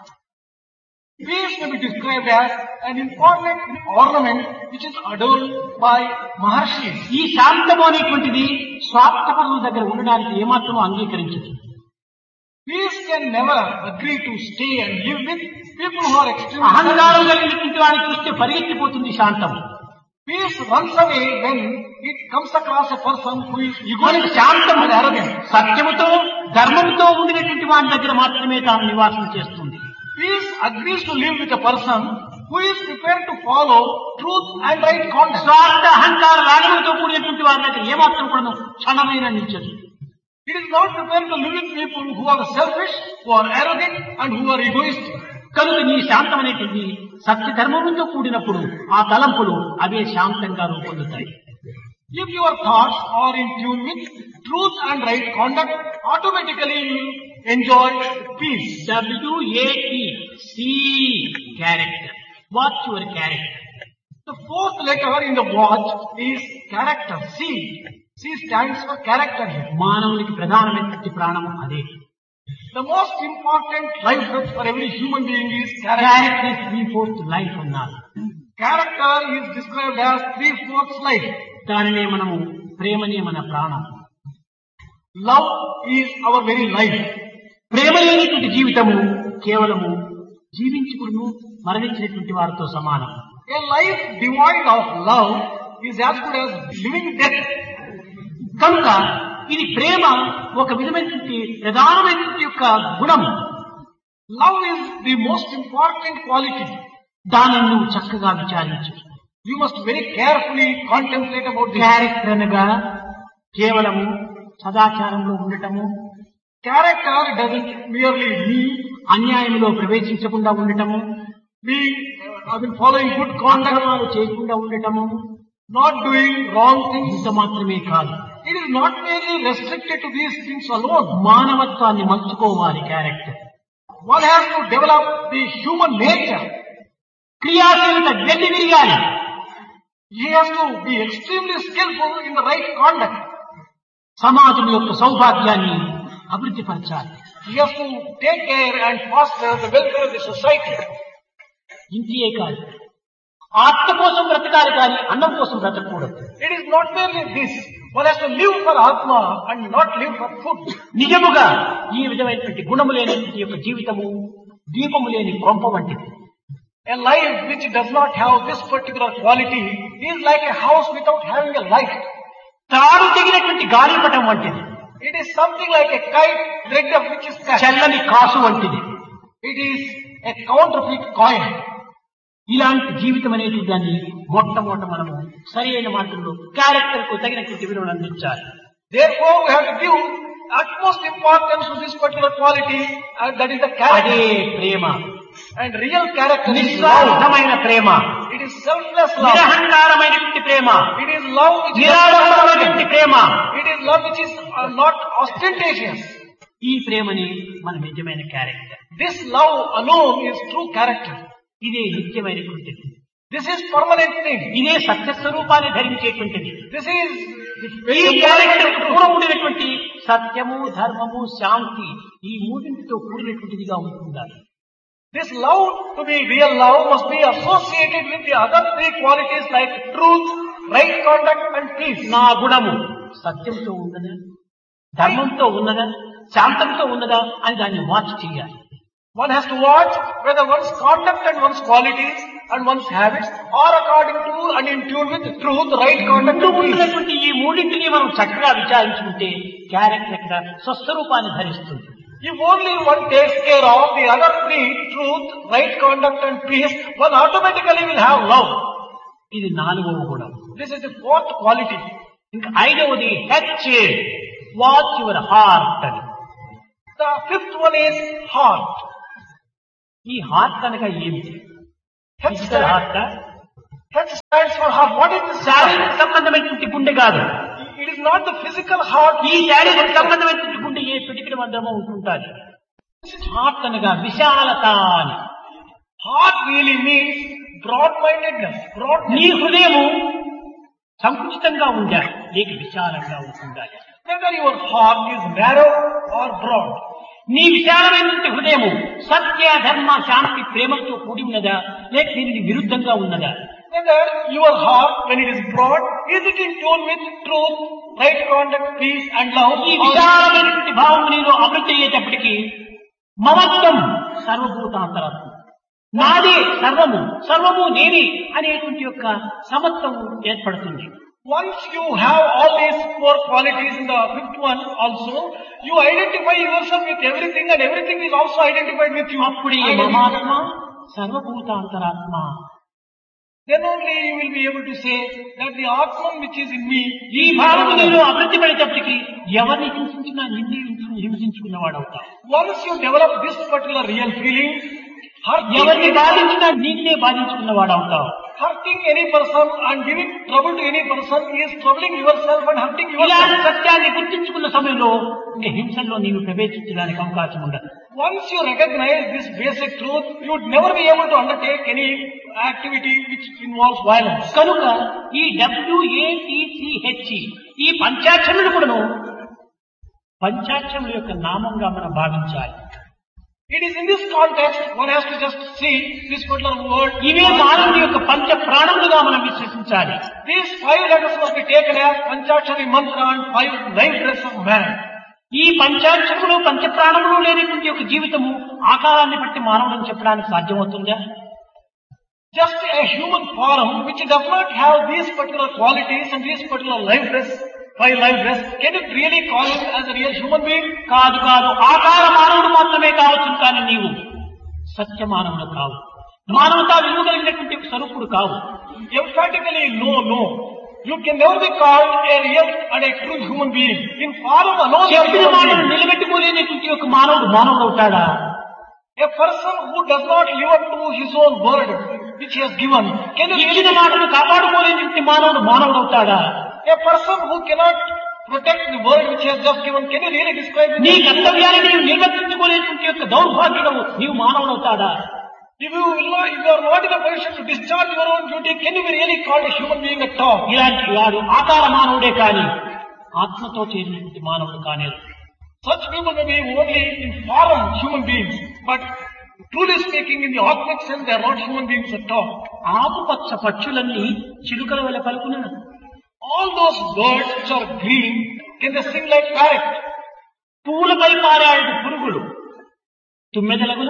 Peace may be described as an important ornament which is adorned by Maharshis. ఈ శాంతము అనేటువంటిది స్వార్థపరుల దగ్గర ఉండడానికి ఏమాత్రం అంగీకరించదు. Peace can never agree to stay and live with people who are extremely అహంకారం selfish. కలిగినటువంటి వాడిని చూస్తే పరిగెత్తిపోతుంది శాంతం. Peace runs away when it comes across a person who is మనకి egoistic శాంతము and arrogant. సత్యముతో ధర్మంతో ఉండినటువంటి వాడి దగ్గర మాత్రమే తాను నివాసం చేస్తుంది. Peace agrees to live with a person who is prepared to follow truth and right conduct. స్వార్థ అహంకార రాగములతో కూడినటువంటి వారి దగ్గర ఏమాత్రం కూడా క్షణమైన నిలిచదు. It is not prepared to live with people who are selfish, who are arrogant, and who are egoistic. కనుక నీ శాంతం అనేటువంటి సత్య ధర్మములతో కూడినప్పుడు ఆ తలంపులు అవే శాంతంగా రూపొందుతాయి. If your thoughts are in tune with truth and right conduct, automatically you will enjoy peace. డబ్ల్యూఏటి C character. Watch your character. The fourth letter in the watch is character. C. C stands for character here. మానవునికి ప్రధానమైనటువంటి ప్రాణము అదే. The most important life force for every human being is character. Character is three fourth life అన్నారు. Character is described as three-fourths life. దానినే మనము ప్రేమనే మన ప్రాణం. Love is our very life. ప్రేమ లేనటువంటి జీవితము కేవలము జీవించుకును మరణించినటువంటి వారితో సమానం. A life devoid of love is as good as living death. కనుక ఇది ప్రేమ ఒక విధమైనటువంటి ప్రధానమైనటువంటి యొక్క గుణం. Love is the most important quality. దానిని నువ్వు చక్కగా విచారించు. You must very carefully contemplate about this. Character అనగా కేవలము సదాచారంలో ఉండటము, Character doesn't merely mean అన్యాయంలో ప్రవేశించకుండా ఉండటము, being, I mean, following good conduct, అక్రమాలు చేయకుండా ఉండటము, not doing wrong things. ఇంత మాత్రమే కాదు. It is not merely restricted to these things alone. మానవత్వాన్ని మలుచుకోవాలి. Character One has to develop the human nature. క్రియాశీలత గడ్డి విరిగాలి. He has to be extremely skillful in the right conduct. సమాజం యొక్క సౌభాగ్యాన్ని అభివృద్ధి పరచాలి. He has to take care and foster the welfare of the society. ఇంటియే కాదు, ఆత్మ కోసం బ్రతకాలి కానీ అన్నం కోసం బ్రతకూడదు. It is not merely this. One has to live for Atma and not live for food. నిజముగా ఈ విధమైనటువంటి గుణము లేనటువంటి యొక్క జీవితము దీపము లేని కొంప వంటిది. A life which does not have this particular quality is like a house without having a light. తాడు తెగినటువంటి గాలిపటం వంటిది. It is something like a kite, thread of which is cut. చల్లని కాసు వంటిది. It is a counterfeit coin. ఇలాంటి జీవితం అనేటువంటి దాన్ని మొట్టమొదట మనము సరి అయిన మార్గంలో క్యారెక్టర్ కు తగినటువంటి విలువను అందించాలి. Therefore, we have to give utmost importance to this particular quality, and that is the అదే character. Prema. And real character is love. నిస్వార్థమైన Prema, It is selfless love. నిరహంకారమైనటువంటి Prema, It is love which is నిరాడంబరమైనటువంటి Prema. It is love which is uh, not ostentatious. ఈ ప్రేమని మన నిజమైన character. This love alone is true character. ఇదే నిత్యమైనటువంటిది. This is permanent thing. ఇదే సత్యస్వరూపాన్ని ధరించేటువంటిది. This is the ఈ very character character. కూడా ఉండినటువంటి సత్యము, ధర్మము, శాంతి ఈ మూడింటితో కూడినటువంటిదిగా ఉంటుండాలి. This love, to be real love, must be associated with the other three qualities like truth, right conduct and peace. నా గుణము సత్యంతో ఉన్నదా, ధర్మంతో ఉన్నదా, శాంతంతో ఉన్నదా అని దాన్ని వాచ్ చేయాలి. One has to watch whether one's conduct and one's qualities and one's habits are according to and in tune with truth, right conduct ముందు and peace. ఉన్నటువంటి ఈ మూడింటిని మనం చక్కగా విచారించుకుంటే క్యారెక్టర్ ఇక్కడ స్వస్వరూపాన్ని ధరిస్తుంది. If only one takes care of the other three, truth, right conduct and peace, one automatically will have love. ఇది నాలుగవ గుణం. This is the fourth quality. ఇంకా ఐదవది హెచ్, వాచ్ యువర్ హార్ట్ అని. The fifth one is heart. ఈ heart అనగా ఏమిటి? H physical heart, H stands for heart. What is the శారీరక heart? సంబంధమైనటువంటి గుండె కాదు. It is not the physical heart. ఈ శారీరక సంబంధమైనటువంటి గుండె ఏ పిటికిన మధ్యమో ఉంటుంటాది. హార్ట్ అనగా విశాలత అని. Heart really means broad-mindedness. నీ Broadness. హృదయము సంకుచితంగా ఉందా లేక విశాలంగా ఉంటుందా? Whether your heart is narrow or broad. నీ విశాలమైనటువంటి హృదయము సత్య, ధర్మ, శాంతి, ప్రేమతో కూడి ఉన్నదా లేక దీనికి విరుద్ధంగా ఉన్నదా? Whether your heart, when it is broad, is it in tune with truth, right conduct, peace and love? ఈ Or విశాలమైనటువంటి భావం నీలో అభివృద్ధి అయ్యేటప్పటికీ మమత్వం సర్వభూతాంతరాత్మ, నాదే సర్వము, సర్వము నేనే అనేటువంటి యొక్క సమత్వం ఏర్పడుతుంది. once you have all these four qualities in the fifth one also, you identify yourself with everything and everything is also identified with you. అప్పుడే మమాత్మ సర్వభూతాంతరాత్మ. Then only you will be able to say that the Atman which is in me, ఈ భావము నీలో అభివృద్ధి పడేటప్పటికీ ఎవరిని హింసించినా నిన్నే హింసించుకున్నవాడు అవుతావు. once you develop this particular real feeling, hurting, ఎవరిని బాధించినా నిన్నే బాధించుకున్నవాడు అవుతావు. hurting any person and giving trouble to any person is troubling yourself and hurting ఇలాంటి yourself. సత్యాన్ని గుర్తించుకున్న సమయంలో ఇంకా హింసల్లో నీవు ప్రవేశించడానికి అవకాశం ఉండదు. Once you recognize this basic truth, you would never be able to undertake any activity which involves violence. కనుక ఈ డబ్ల్యూఏటిసిహెచ్ ఈ పంచాక్షరులు కూడాను పంచాక్షరుల యొక్క నామంగా మనం భావించాలి. It is in this context one has to just see this particular word. ఇవే మానవుని యొక్క పంచ ప్రాణములుగా మనం విశ్వసించాలి. These five letters must be taken as Panchakshari mantra and five life breaths of man. ఈ పంచాక్షరులు పంచప్రాణములు లేనటువంటి యొక్క జీవితము ఆకారాన్ని బట్టి మానవుని చెప్పడానికి సాధ్యమవుతుందా? Just a human form which does not have these particular qualities and these particular life breaths, five life breaths, can you really call him as a real human being? కాదు కాదు, ఆకార మానవుడు మాత్రమే కావచ్చు, కానీ నీవు సత్య మానవుడు కావు, మానవతా విలువ కలిగినటువంటి ఒక స్వరూపుడు కావు. Emphatically, no, no. You can never be called a real and a true human being. In form alone, you are చెప్పిన human మానవుడు being. నిలబెట్టుకోలేనటువంటి ఒక మానవుడు మానవుడు అవుతాడా? A person who does not live up to his own word which he has given, can you ఇచ్చిన really మాటను కాపాడుకోలేనటువంటి మానవుడు మానవుడు అవుతాడా? a person who cannot protect the word which he has just given, can you really describe him? నీ కర్తవ్యాన్ని నీవు నిర్వర్తించుకోలేనటువంటి యొక్క దౌర్భాగ్యుడు నీవు మానవుడు అవుతాడా? If you will not, if you are not in a position to discharge your own duty, can you be really called a human being at all? ఇలాంటి వాడు ఆకార మానవుడే కానీ ఆత్మతో చేరినటువంటి మానవుడు కానేరు. Such people may be only in form human beings, but truly speaking, in the Atmic sense, they are not human beings at all. ఆకుపచ్చ పక్షులన్నీ చిలుకల వల్ల పలుకున, All those birds which are green, can they sing like parrot? పువ్వులపై పారాడు పురుగులు తుమ్మెదలగుల,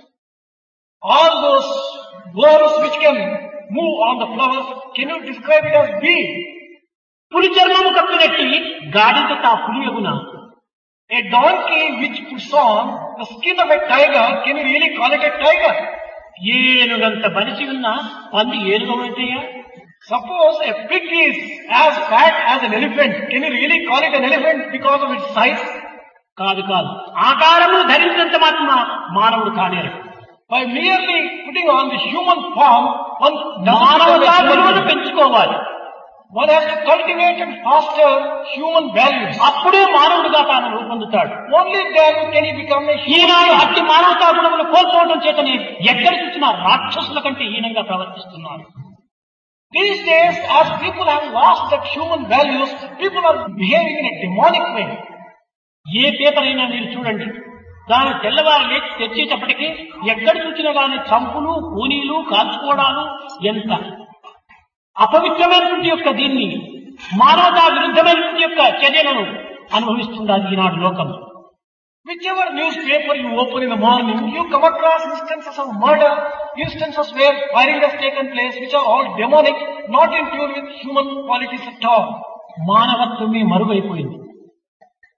All those worms which can move on the flowers, can you describe it as bee? పులి చర్మము కప్పినట్టి గాడిద తా పులియగున, A donkey which puts on the skin of a tiger, can you really call it a tiger? ఏనుగంత బలిసి ఉన్న పంది ఏనుగమైతేయా? Suppose a pig is as fat as an elephant, can you really call it an elephant because of its size? కాదు కాదు, ఆకారము ధరించినంత మాత్రం మానవుడు కానేరు. By merely putting on the human form, one మానవతా విలువను doesn't పెంచుకోవాలి. one has to cultivate and foster human values. అప్పుడే మానవుడిగా తాను రూపొందుతాడు. Only then can he become a human Eenadu being. అట్టి మానవతా గుణములు కోల్పోవడం చేతనే ఎక్కడ చూసినా రాక్షసుల కంటే హీనంగా ప్రవర్తిస్తున్నారు. These days, as people have lost that human values, people are behaving in a demonic way. A paper అయినా మీరు చూడండి, దాని తెల్లవారు లేచి తెచ్చేటప్పటికీ ఎక్కడ చూసినా కానీ చంపులు, కూనీలు, కాల్చుకోవడాలు, ఎంత అపవిత్రమైనటువంటి యొక్క దీన్ని మానవతా విరుద్ధమైనటువంటి యొక్క చర్యలను అనుభవిస్తున్నది ఈనాడు లోకం. Whichever newspaper you open in the morning, you come across instances of murder, instances where firing has taken place, which are all demonic, not in tune with human qualities at all. మానవత్వమే మరుగైపోయింది.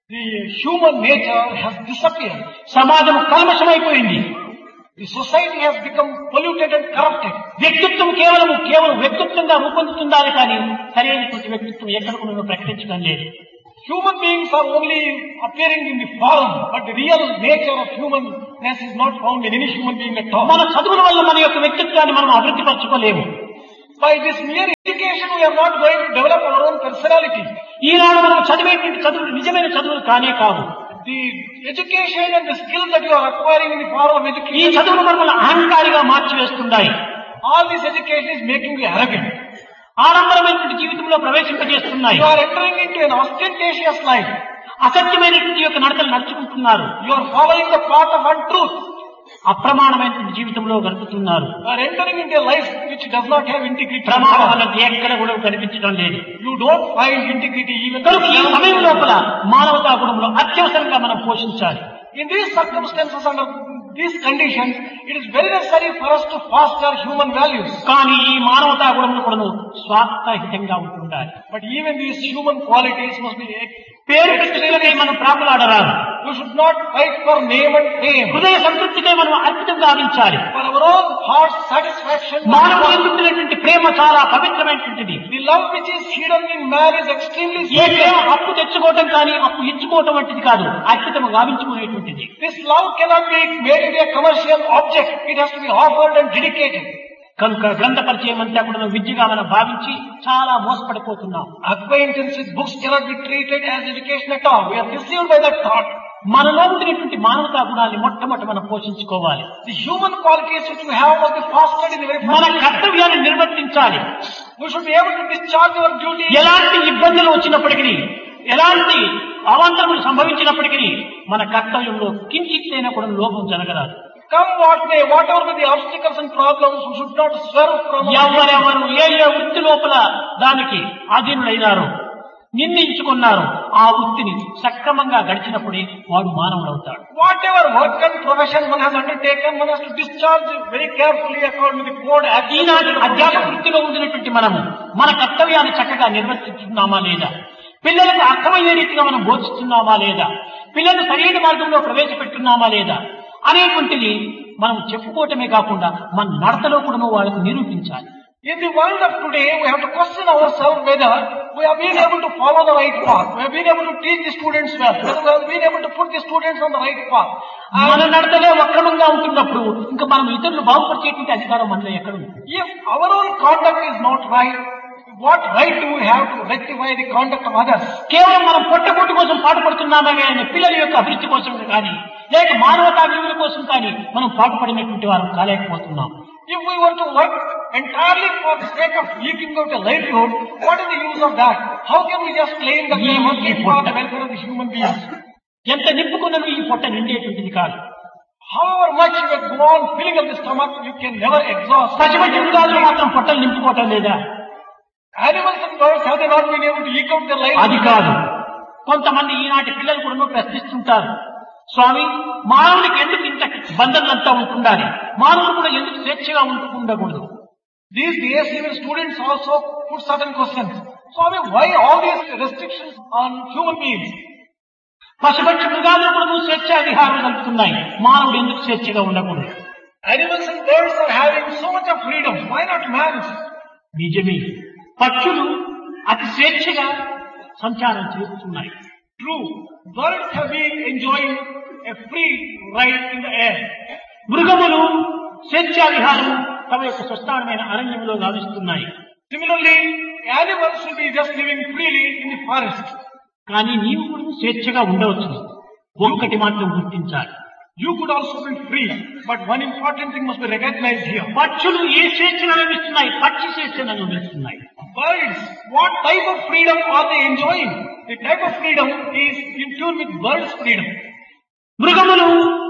The human nature has disappeared. సమాజం కల్మషమైపోయింది. The society has become polluted and corrupted. వ్యక్తిత్వం కేవలం కేవలం వ్యక్తిత్వంగా రూపొందుతుందాలి కానీ సరైనటువంటి వ్యక్తిత్వం ఎక్కడ కూడా ప్రకటించడం లేదు. Human beings are only appearing in the form, but the real nature of humanness is not found in any human being at all. మన చదువుల వల్ల మన యొక్క వ్యక్తిత్వాన్ని మనం అభివృద్ధి పరచుకోలేము. By this mere education we are not going to develop our own personality. ఈనాడు మనం చదివేటువంటి చదువులు నిజమైన చదువులు కానే కావు. The education and the skills that you are acquiring in the form of ఈ education, చదువులు మనల్ని అహంకారిగా మార్చివేస్తున్నాయి. all this education is making you arrogant. ఆడంబరమైనటువంటి జీవితంలో ప్రవేశింపజేస్తున్నాయి. You are entering into an ostentatious life. అసత్యమైనటువంటి యొక్క నడతలు నడుచుకుంటున్నారు. You are following the path of untruth. అప్రమాణమైనటువంటి జీవితంలో గడుపుతున్నారు. You are entering into a life which does not have integrity. ప్రమాణం అన్నది ఎక్కడ కూడా కనిపించడం లేదు. You don't find integrity even కనుక ఈ సమయం లోపల మానవతా గుణంలో అత్యవసరంగా మనం పోషించాలి. in these circumstances, under these conditions, it is very necessary for us to foster human values. కానీ ఈ మానవతా గుణములు కూడా స్వార్థహితంగా ఉంటుండాలి. But even these human qualities must be. పేరు ప్రతిష్టలకై మనం ప్రాకులాడరాదు. We should not fight for name and fame. హృదయ సంతృప్తికై మనం అర్పితం గావించాలి. For our own heart satisfaction. మానవుడు ఎందుకున్నటువంటి ప్రేమ చాలా పవిత్రమైనటువంటిది. The love which is hidden in man is extremely ఈ ప్రేమ sacred. అప్పు తెచ్చుకోవటం కానీ అప్పు ఇచ్చుకోవటం వంటిది కాదు, అర్పితం గావించుకునేటువంటిది. This love cannot be made into a commercial object. It has to be offered and dedicated. కనుక గ్రంథ పరిచయం అంతా కూడా విద్యగా మనం భావించి చాలా మోసపడిపోతున్నాం. Acquaintance with books cannot be treated as education at all. We are deceived by that thought. మనలో ఉండినటువంటి మానవతా గుణాన్ని మొట్టమొదటి మనం పోషించుకోవాలి. The human qualities which we have must be fostered in the very మన first. కర్తవ్యాన్ని నిర్వర్తించాలి. We should be able to discharge our duty. ఎలాంటి ఇబ్బందులు వచ్చినప్పటికీ, ఎలాంటి అవాంతరములు సంభవించినప్పటికీ మన కర్తవ్యంలో కించిత్తైనా కూడా లోపం జరగరాదు. Come what may, whatever be the obstacles and problems, we should not swerve from our duty. ఎవరెవరు ఏ ఏ వృత్తి లోపల దానికి ఆధీనులైనారో, నిందించుకున్నారు, ఆ వృత్తిని సక్రమంగా గడిచినప్పుడే వాడు మానవుడవుతాడు. Whatever work and profession one has undertaken, one has to discharge very carefully according to the code. ఈనాటి అధ్యాపక వృత్తిలో ఉండినటువంటి మనము మన కర్తవ్యాన్ని చక్కగా నిర్వర్తిస్తున్నామా లేదా, పిల్లలకు అర్థమయ్యే రీతిగా మనం బోధిస్తున్నామా లేదా, పిల్లలను సరైన మార్గంలో ప్రవేశపెట్టున్నామా లేదా అనేటువంటిది మనం చెప్పుకోవటమే కాకుండా మన నడతలో కూడా వాళ్ళకు నిరూపించాలి. In the world of today, we have to question ourselves whether we have been able to follow the right path. We have been able to teach the students well. Whether we have been able to put the students on the right path. మన And నడతలే వక్రమంగా ఉంటున్నప్పుడు ఇంకా మనం ఇతరులు బాగుపరిచేటువంటి అధికారం మనలో ఎక్కడ ఉంది? if our own conduct is not right, what right do we have to rectify the conduct of others? కేవలం మనం పొట్టకొట్టు కోసం పాటుపడుతున్నామే కానీ పిల్లల యొక్క అభివృద్ధి కోసం కానీ లేక మానవతా విలువల కోసం కానీ మనం పాటుపడినటువంటి వారు కాలేకపోతున్నాం. If we were to work entirely for the sake of eking out a livelihood, what is the use of that? How can we just claim that we are working for the welfare of the human beings? ఎంత నింపుకున్నను ఈ పొట్ట నిండేటువంటిది కాదు. However much you may go on filling up the stomach, you can never exhaust. పసిబట్టి మృగాలు మాత్రం పొట్టలు నింపుకోవటం లేదా? Animals and birds, have they not been able to eke out their lives? అది కాదు. కొంతమంది ఈనాటి పిల్లలు కూడా ప్రశ్నిస్తుంటారు, స్వామి మానవుడికి ఎందుకు ఇంత బంధనలంతా ఉంటుండాలి, మానవుడు కూడా ఎందుకు స్వేచ్ఛగా ఉంటూ ఉండకూడదు? These days, even students also put certain questions. Swami, why all these restrictions on human beings? పశుపక్షి మృగాలు కూడా స్వేచ్ఛ విహారం కలుపుతున్నాయి, మానవుడు ఎందుకు స్వేచ్ఛగా ఉండకూడదు? Animals and birds are having so much of freedom. Why not man? నిజమే, పక్షులు అతి స్వేచ్ఛగా సంచారం చేస్తున్నాయి. True, birds have been enjoying a free ride in the air. మృగములు స్వేచ్ఛా విహారం తమ యొక్క స్వస్థానమైన అరణ్యంలో గావిస్తున్నాయి. Similarly, animals should be just living freely in the forest. కానీ నీవు కూడా స్వేచ్ఛగా ఉండవచ్చు. ఒక్కటి మాత్రం గుర్తించాలి, You could also be free, but one important thing must be recognized here. పక్షులు ఏ స్వేచ్ఛను అనుభవిస్తున్నాయి? పక్షి స్వేచ్ఛను అనుభవిస్తున్నాయి. Birds, what type of freedom are they enjoying? The type of freedom is in tune with birds' freedom. మృగములు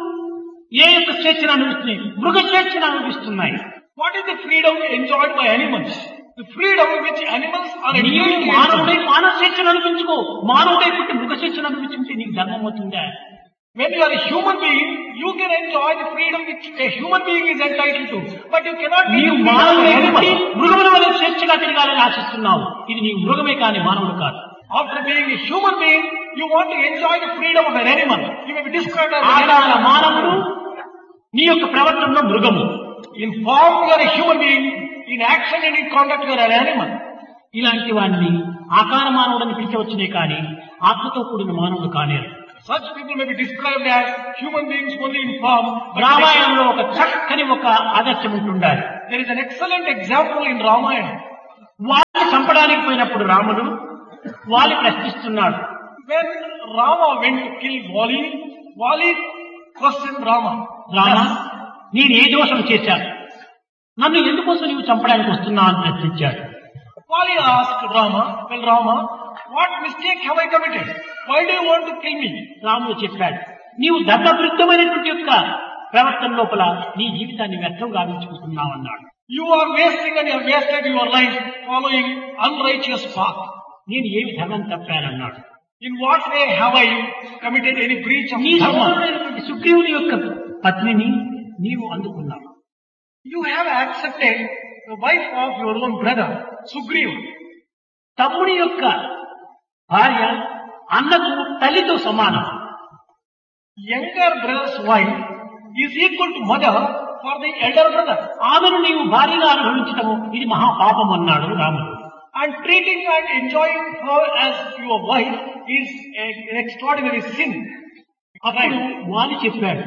ఏ యొక్క స్వేచ్ఛను అనుభవిస్తున్నాయి? మృగ స్వేచ్ఛను అనుభవిస్తున్నాయి. What is the freedom enjoyed by animals? The freedom which animals are నీవు enjoying. మానవుడై మానవ స్వేచ్ఛను అనిపించుకో, మానవుడై పుట్టి మృగ స్వేచ్ఛను అనిపించుకుంటే నీకు ధర్మం అవుతుందా? When you are a human being, you can enjoy the freedom which a human being is entitled to. But you cannot be నీవు the freedom of మానవుడై an పుట్టి animal. మృగముల వల్ల స్వేచ్ఛగా తిరగాలని ఆశిస్తున్నావు. ఇది నీవు మృగమే కానీ మానవుడు కాదు. After being a human being, you want to enjoy the freedom of an animal. You may be described as an ఆకార animal. మానవుడు నీ యొక్క ప్రవర్తనలో మృగము. In form, you are a human being. In action and in conduct, you are an animal. ఇలాంటి వాడిని ఆకార మానవుడని పిలిచవచ్చునే కానీ ఆత్మతో కూడిన మానవుడు కానేరు. Such people may be described as human beings only in form. but రామాయణంలో ఒక చక్కని ఒక ఆదర్శం ఉంటుండాలి. There is an excellent example in Ramayana. వాళ్ళని చంపడానికి పోయినప్పుడు రాముడు వాలి ప్రశ్నిస్తున్నాడు. When Rama went to kill Vali, Vali questioned Rama. Rama, నేను ఏ దోషం చేశాను, నన్ను ఎందుకోసం నీవు చంపడానికి వస్తున్నావు అని ప్రశ్నించాడు. Vali asked Rama, well Rama, what mistake have I committed? Why do you want to kill me? రాముడు చెప్పాడు, నీవు ధర్మ విరుద్ధమైనటువంటి యొక్క ప్రవర్తన లోపల నీ జీవితాన్ని వ్యర్థం గావించుకుంటున్నావు అన్నాడు. You are wasting and you have wasted your life following unrighteous path. నేను ఏమి ధర్మం తప్పానన్నాడు. In what way have I committed any breach of నీ dharma? సోదరుడైనటువంటి సుగ్రీవుని యొక్క పత్నిని నీవు అందుకున్నావు. You have accepted the wife of your own brother, Sugriva. తమ్ముడి యొక్క భార్య అన్నకు తల్లితో సమానం. Younger brother's wife is equal to mother for the elder brother. ఆమెను నీవు భార్యగా అనుభవించటము ఇది మహాపాపం అన్నాడు రాముడు. And treating and enjoying her as your wife is a, an extraordinary sin. అప్పుడు వాలి చెప్పాడు,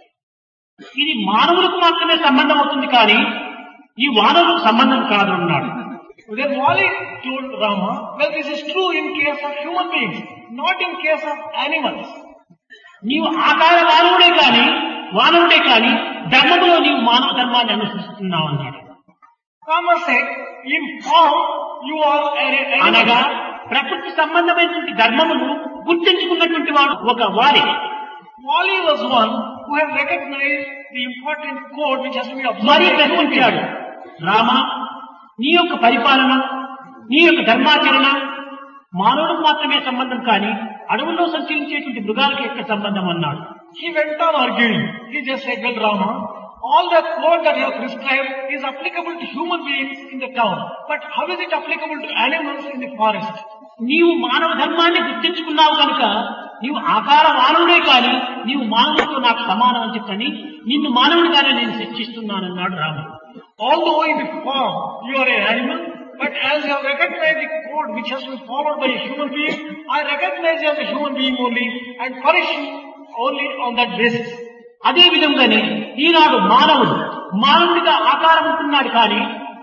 ఇది మానవులకు మాత్రమే సంబంధం అవుతుంది కానీ ఈ వానరులకు సంబంధం కాదు అన్నాడు. Then Wali told Rama, well, this is true in case of human beings, not in case of animals. నీవు ఆకార మానవుడే కాని వానవుడే కాని ధర్మంలో నీవు మానవ ధర్మాన్ని అనుసరిస్తున్నావు అన్నాడు. Rama said, in form you are an అనగా animal. ప్రకృతి సంబంధమైనటువంటి ధర్మమును గుర్తించుకున్నటువంటి వాడు ఒక వాలి. Wali was one who had recognized the important code which has to be మరి observed. ప్రశ్నించాడు, రామ, నీ యొక్క పరిపాలన నీ యొక్క ధర్మాచరణ మానవులకు మాత్రమే సంబంధం కానీ అడవుల్లో సంచరించేటువంటి మృగాలకు యొక్క సంబంధం అన్నాడు. He went on arguing. He just said, well, Rama, all the code that you have prescribed is applicable to human beings in the town. But how is it applicable to animals in the forest? నీవు మానవ ధర్మాన్ని గుర్తించుకున్నావు కనుక నీవు ఆకార మానవుడే కాని నీవు మానవుడితో నాకు సమానం అని చెప్పని నిన్ను మానవుడిగానే నేను శిక్షిస్తున్నానన్నాడు రాముడు. Although in the form you are an animal, but as you have recognized the code which has been followed by a human being, I recognize you as a human being only and punish you only on that basis. అదే విధంగానే ఈనాడు మానవుడు మానవుడిగా ఆకారం ఉంటున్నాడు కానీ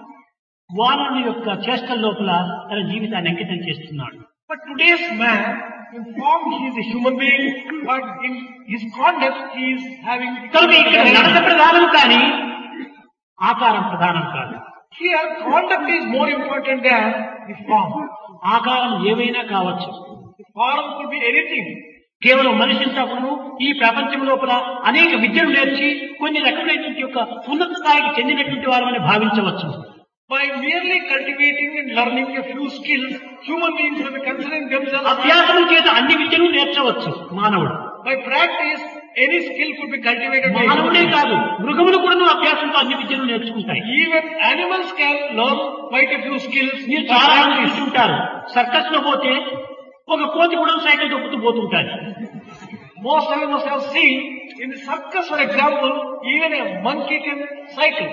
వానరుని యొక్క చేష్టల లోపల తన జీవితాన్ని అంకితం చేస్తున్నాడు. But today's man, in form he is a human being, but in his conduct he is having... కనుక ఇక్కడ నడత ప్రధానం కానీ ఆకారం ప్రధానం కాదు. Here conduct is more important than the form. ఆకారం ఏవైనా కావచ్చు. The form could be anything. కేవలం మనిషి తప్పును ఈ ప్రపంచం లోపల అనేక విద్యలు నేర్చి కొన్ని రకమైనటువంటి యొక్క ఉన్నత స్థాయికి చెందినటువంటి వారని భావించవచ్చు. By merely cultivating and learning a few skills, human beings will be considering themselves... అభ్యాసం చేత అన్ని విద్యలు నేర్చవచ్చు మానవుడు. By practice, any skill could be cultivated by human మానవుడే beings. కాదు మృగములు కూడా అభ్యాసంతో అన్ని విద్యలు నేర్చుకుంటాయి. Even animals can learn quite a few skills. మీరు చాలా మంది చూస్తుంటారు, సర్కస్ లో పోతే ఒక కోతి కూడా సైకిల్ తొక్కుతూ పోతుంటారు. Most of you must have seen in the circus, for example, even a monkey can cycle.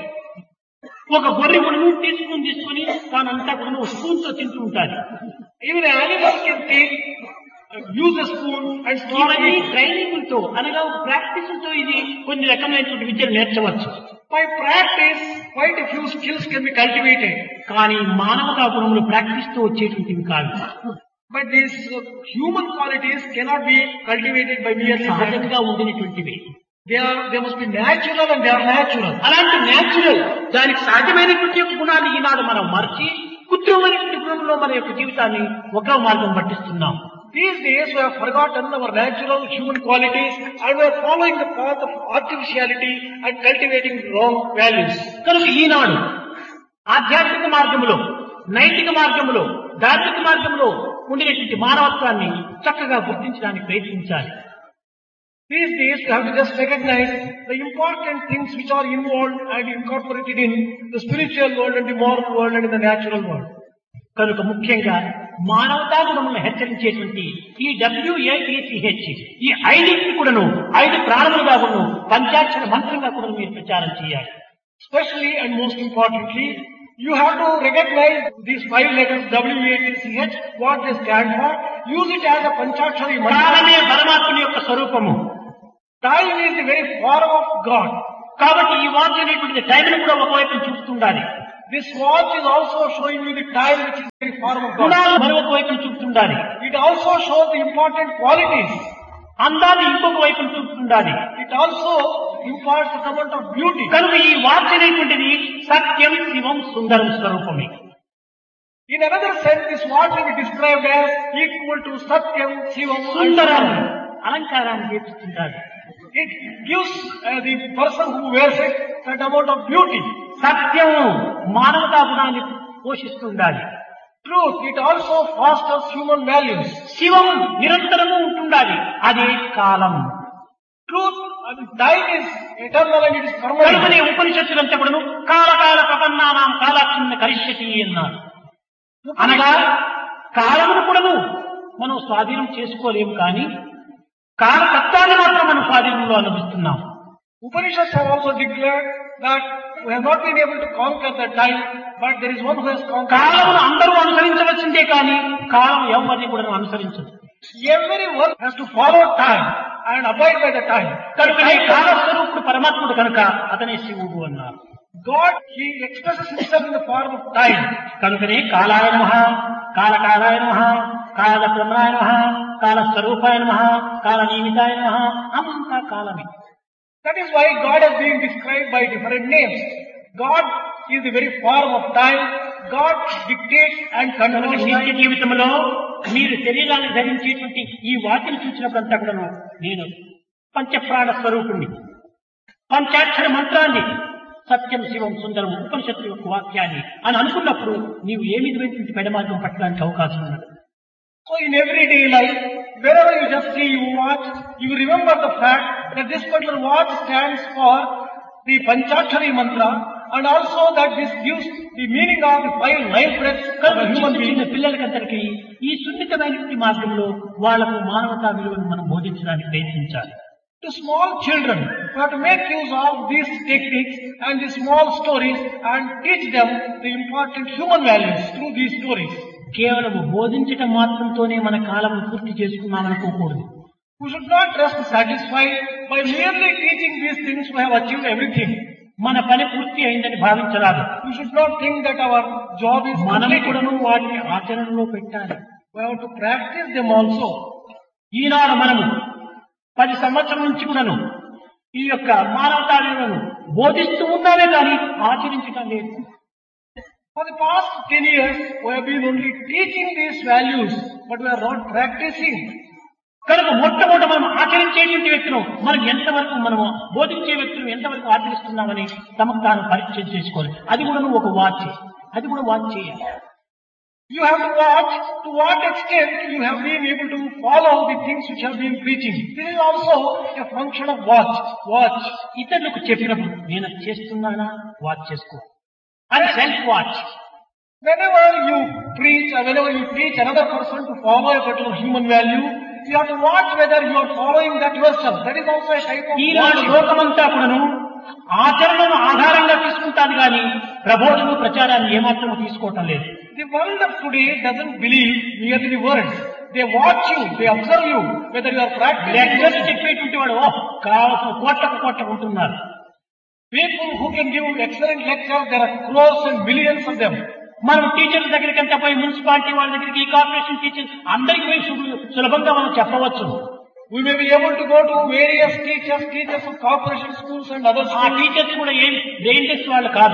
ఒక గొర్రె కూడా తీసుకుని తీసుకుని తానంతా కూడా స్పూన్ తో తింటూ ఉంటారు. Even an animal can take, uh, use a spoon and start ఇవన్నీ eating. ట్రైనింగ్ తో అనగా ఒక ప్రాక్టీస్ తో ఇది కొన్ని రకమైనటువంటి విద్యలు నేర్చవచ్చు. By practice, quite a few skills can be cultivated. కానీ మానవతా గుణములు ప్రాక్టీస్ తో వచ్చేటువంటివి కాదు. But these uh, human qualities cannot be cultivated by merely practice. సహజంగా ఉండినటువంటివి. They are, they must be natural and they are natural. అలాంటి natural దానికి సహజమైనటువంటి యొక్క గుణాన్ని ఈనాడు మనం మర్చి కృత్రిమైనటువంటి గుణంలో మన యొక్క జీవితాన్ని ఒక మార్గం పట్టిస్తున్నాం. These days we have forgotten our natural human qualities and we are following the path of artificiality and cultivating wrong values. కనుక ఈనాడు ఆధ్యాత్మిక మార్గంలో నైతిక మార్గంలో ధార్మిక మార్గంలో ఉండినటువంటి మానవత్వాన్ని చక్కగా గుర్తించడానికి ప్రయత్నించాలి. These days we have to just recognize the important things which are involved and incorporated in the spiritual world and the moral world and in the natural world. కనుక ముఖ్యంగా మానవతా గుణములను హెచ్చరించేటువంటి ఈ డబ్ల్యూఏటిసిహెచ్ ఈ ఐదింటిని కూడాను ఐదు ప్రాణములుగా కూడాను పంచాక్షర మంత్రంగా కూడా మీరు ప్రచారం చేయాలి. Especially and most importantly, you have to recognize these five letters W A T C H, what they stand for. Use it as a Panchakshari mantra. కాలమే పరమాత్మని యొక్క స్వరూపము. Time is the very form of God. కాబట్టి ఈ watch అనేటువంటి టైంను కూడా ఒకవైపు చూపుతుండాలి. This watch is also showing you the time which is the very form of God. గుణాలు మరొక వైపు చూపుతుండాలి. It also shows the important qualities. అందాన్ని ఇంకొక వైపు చూపుతుండాలి. It also imparts the amount of beauty. కనుక ఈ వాచ్ అనేటువంటిది సత్యం శివం సుందరం స్వరూపమే. In another sense, this watch will be described as equal to Satyam, Shivam, Sundaram and Sundaram. అలంకారాన్ని చేపిస్తుంటారు. It gives uh, the person who wears it that amount of beauty. సత్యము మానవతా గుణాన్ని పోషిస్తుండాలి. Truth, it also fosters human values. శివం నిరంతరము ఉంటుండాలి. అదే కాలం. Truth, I mean, time is eternal and it is కనుకనే permanent. ఉపనిషత్తులంతా కూడాను కాలకాల ప్రపన్నానాం కాలాక్షిన్న కరిష్యతి అన్నారు. అనగా కాలమును కూడాను మనం స్వాధీనం చేసుకోలేము, కానీ కాలతత్వాన్ని మాత్రం మనం స్వాధీనంలో అనుభవిస్తున్నాం. Upanishads have also declared that we have not been able to conquer the time, but there is one who has conquered. కాలమును అందరూ అనుసరించవలసిందే, కానీ కాలం ఎవరిని కూడా అనుసరించదు. Everyone has to follow time and abide by the time. కనుకనే కాలస్వరూపుడు పరమాత్ముడు కనుక అతనే శివుడు అన్నారు. God, he expresses himself in the form of time. కనుకనే కాలాయ నమః, కాలకాలాయ నమః, కాల బ్రహ్మాయ నమః, కాల స్వరూపాయ నమః, కాల నియమితాయ నమః, అంతా కాలమే. That is why God has been described by different names. God is the very form of time. God dictates and కనుక controls నిత్య time. జీవితంలో మీరు శరీరాన్ని ధరించేటువంటి ఈ వాటిని చూసినప్పుడంతా కూడాను నేను పంచప్రాణ స్వరూపుణ్ణి, పంచాక్షర మంత్రాన్ని, సత్యం శివం సుందరం ఉపనిషత్తు యొక్క వాక్యాన్ని అని అనుకున్నప్పుడు నీవు ఏ విధమైనటువంటి పెడమార్గం పట్టడానికి అవకాశం ఉన్నది. So in everyday life, wherever you just see you watch, you remember the fact that this particular watch stands for the Panchakshari mantra, and also that this gives the meaning of the five life breaths of a human చిన్న being. పిల్లలకందరికీ ఈ సున్నితమైనటువంటి మార్గంలో వాళ్లకు మానవతా విలువను మనం బోధించడానికి ప్రయత్నించాలి. To small children, we have to make use of these techniques and these small stories and teach them the important human values through these stories. కేవలం బోధించటం మాత్రంతోనే మన కాలం పూర్తి చేసుకున్నామనుకోకూడదు. We should not rest satisfied by merely teaching these things we have achieved everything. మన పని పూర్తి అయిందని భావించరాదు. We should not think that our job is మనం completed. కూడాను వాటిని ఆచరణలో పెట్టాలి. We have to practice them also. ఈనాడు మనము పది సంవత్సరం నుంచి కూడాను ఈ యొక్క మానవతా విలువను బోధిస్తూ ఉన్నామే కానీ ఆచరించటం లేదు. For the past ten years, we have been only teaching these values, but we are not practicing. కనుక మొట్టమొదట మనం ఆచరించేటువంటి వ్యక్తులు మనం ఎంతవరకు మనము బోధించే వ్యక్తులు ఎంతవరకు ఆచరిస్తున్నామని తమకు తాను పరీక్ష చేసుకోవాలి. అది కూడా ఒక వాచ్, అది కూడా వాచ్ చేయాలి. You have to watch to what extent you have been able to follow the things which have been preaching. This is also a function of watch. Watch. ఇతరులకు చెప్పినప్పుడు నేను అది చేస్తున్నానా వాచ్ చేసుకో, అది self watch. Whenever you preach or whenever you teach another person to follow a particular human value, you have to watch whether you are following that yourself. That is also a type of Eenadu watching. లోకమంతా కూడాను ఆచరణను ఆధారంగా తీసుకుంటాను కానీ ప్రబోధన ప్రచారాన్ని ఏమాత్రం తీసుకోవటం లేదు. The world of today doesn't believe merely the words. They watch you, they observe you, whether you are practicing. Lectures చెప్పేటువంటి వాడు ఓ కావాల్సిన కోట్లకు కోట్లకు ఉంటున్నారు. People who can give excellent lectures, there are crores and millions of them. మనం టీచర్ల దగ్గరికి అంతా పోయి మున్సిపాలిటీ వాళ్ళ దగ్గరికి కార్పొరేషన్ టీచర్స్ అందరికీ పోయి సు- సులభంగా మనం చెప్పవచ్చు. We may be able to go to various teachers, teachers of corporation schools and other ఆ schools. టీచర్స్ కూడా ఏం బ్రెయిన్ టెస్ట్ వాళ్ళు కాదు.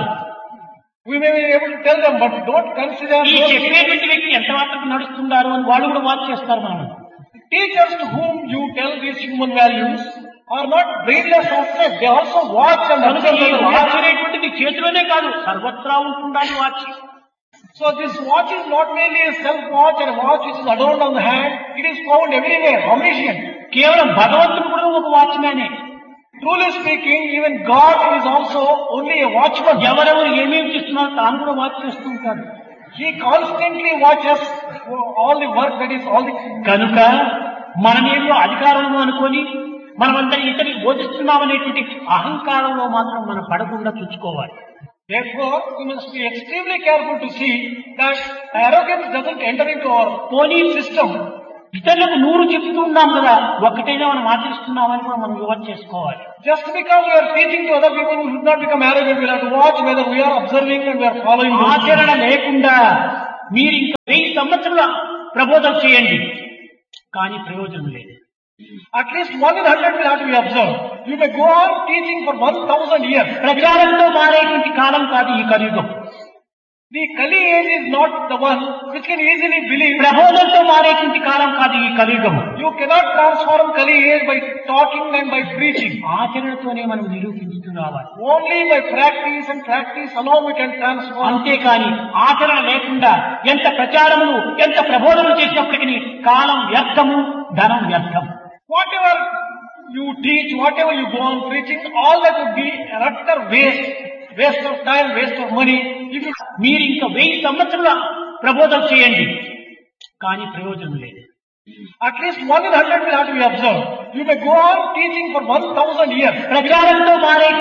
We may be able to tell them, but don't consider ఈ those చెప్పేటువంటి వ్యక్తి ఎంత మాత్రం నడుస్తున్నారు అని వాళ్ళు కూడా వాచ్ చేస్తారు. మనం teachers to whom you tell these human values are not brainless or set. They also watch and కనుక observe ఈ the వాచ్ watch. అనేటువంటిది చేతిలోనే కాదు సర్వత్రా ఉంటుండాలి watch. So this watch is not merely a self-watch and a watch which is adorned on the hand. It is found everywhere, omniscient. కేవలం భగవంతుడు కూడా ఒక వాచ్మ్యానే. Truly speaking, even God is also only a watchman. ఎవరెవరు ఏమేమి చేస్తున్నారో తాను కూడా watch చేస్తూ ఉంటాడు. He constantly watches all the work, that is all the... కనుక మనమేమో అధికారంలో అనుకొని మనమంతా ఇతరులకు బోధిస్తున్నామనేటువంటి అహంకారంలో మాత్రం మనం పడకుండా చూసుకోవాలి. Therefore, we must be extremely careful to see that arrogance doesn't enter into our పోనీ system. ఇతరులకు నూరు చెప్తూ ఉన్నాం కదా, ఒక్కటైనా మనం ఆచరిస్తున్నామని కూడా మనం యువత చేసుకోవాలి. Just because we are teaching to other people, we should not become arrogant. We have to watch whether we are observing and we are following. ఆచరణ లేకుండా మీరు ఇంకా వెయ్యి సంవత్సరాల ప్రబోధం చేయండి, కానీ ప్రయోజనం లేదు. At least one in hundred will have to be observed. You may go on teaching for one thousand years. ప్రచారంతో మారేటువంటి కాలం కాదు ఈ కలియుగం. The Kali age is not the one which can easily believe. ప్రబోధంతో మారేటువంటి కాలం కాదు ఈ కలియుగం. You cannot transform Kali age by talking and by preaching. ఆచరణతోనే మనం నిరూపించుతూ రావాలి. Only by practice and practice alone we can transform. అంతేకాని ఆచరణ లేకుండా ఎంత ప్రచారములు ఎంత ప్రబోధనలు చేసినప్పటికీ కాలం వ్యర్థము, ధనం వ్యర్థం. Whatever you teach, whatever you go on preaching, all that would be an utter waste, waste of time, waste of money. If you, మీరు ఇంకా వెయ్యి సంవత్సరాల ప్రబోధం చేయండి, కానీ ప్రయోజనం లేదు. At least one in hundred will have to be observed. You may go on teaching for one thousand years. ప్రచారంతో మారే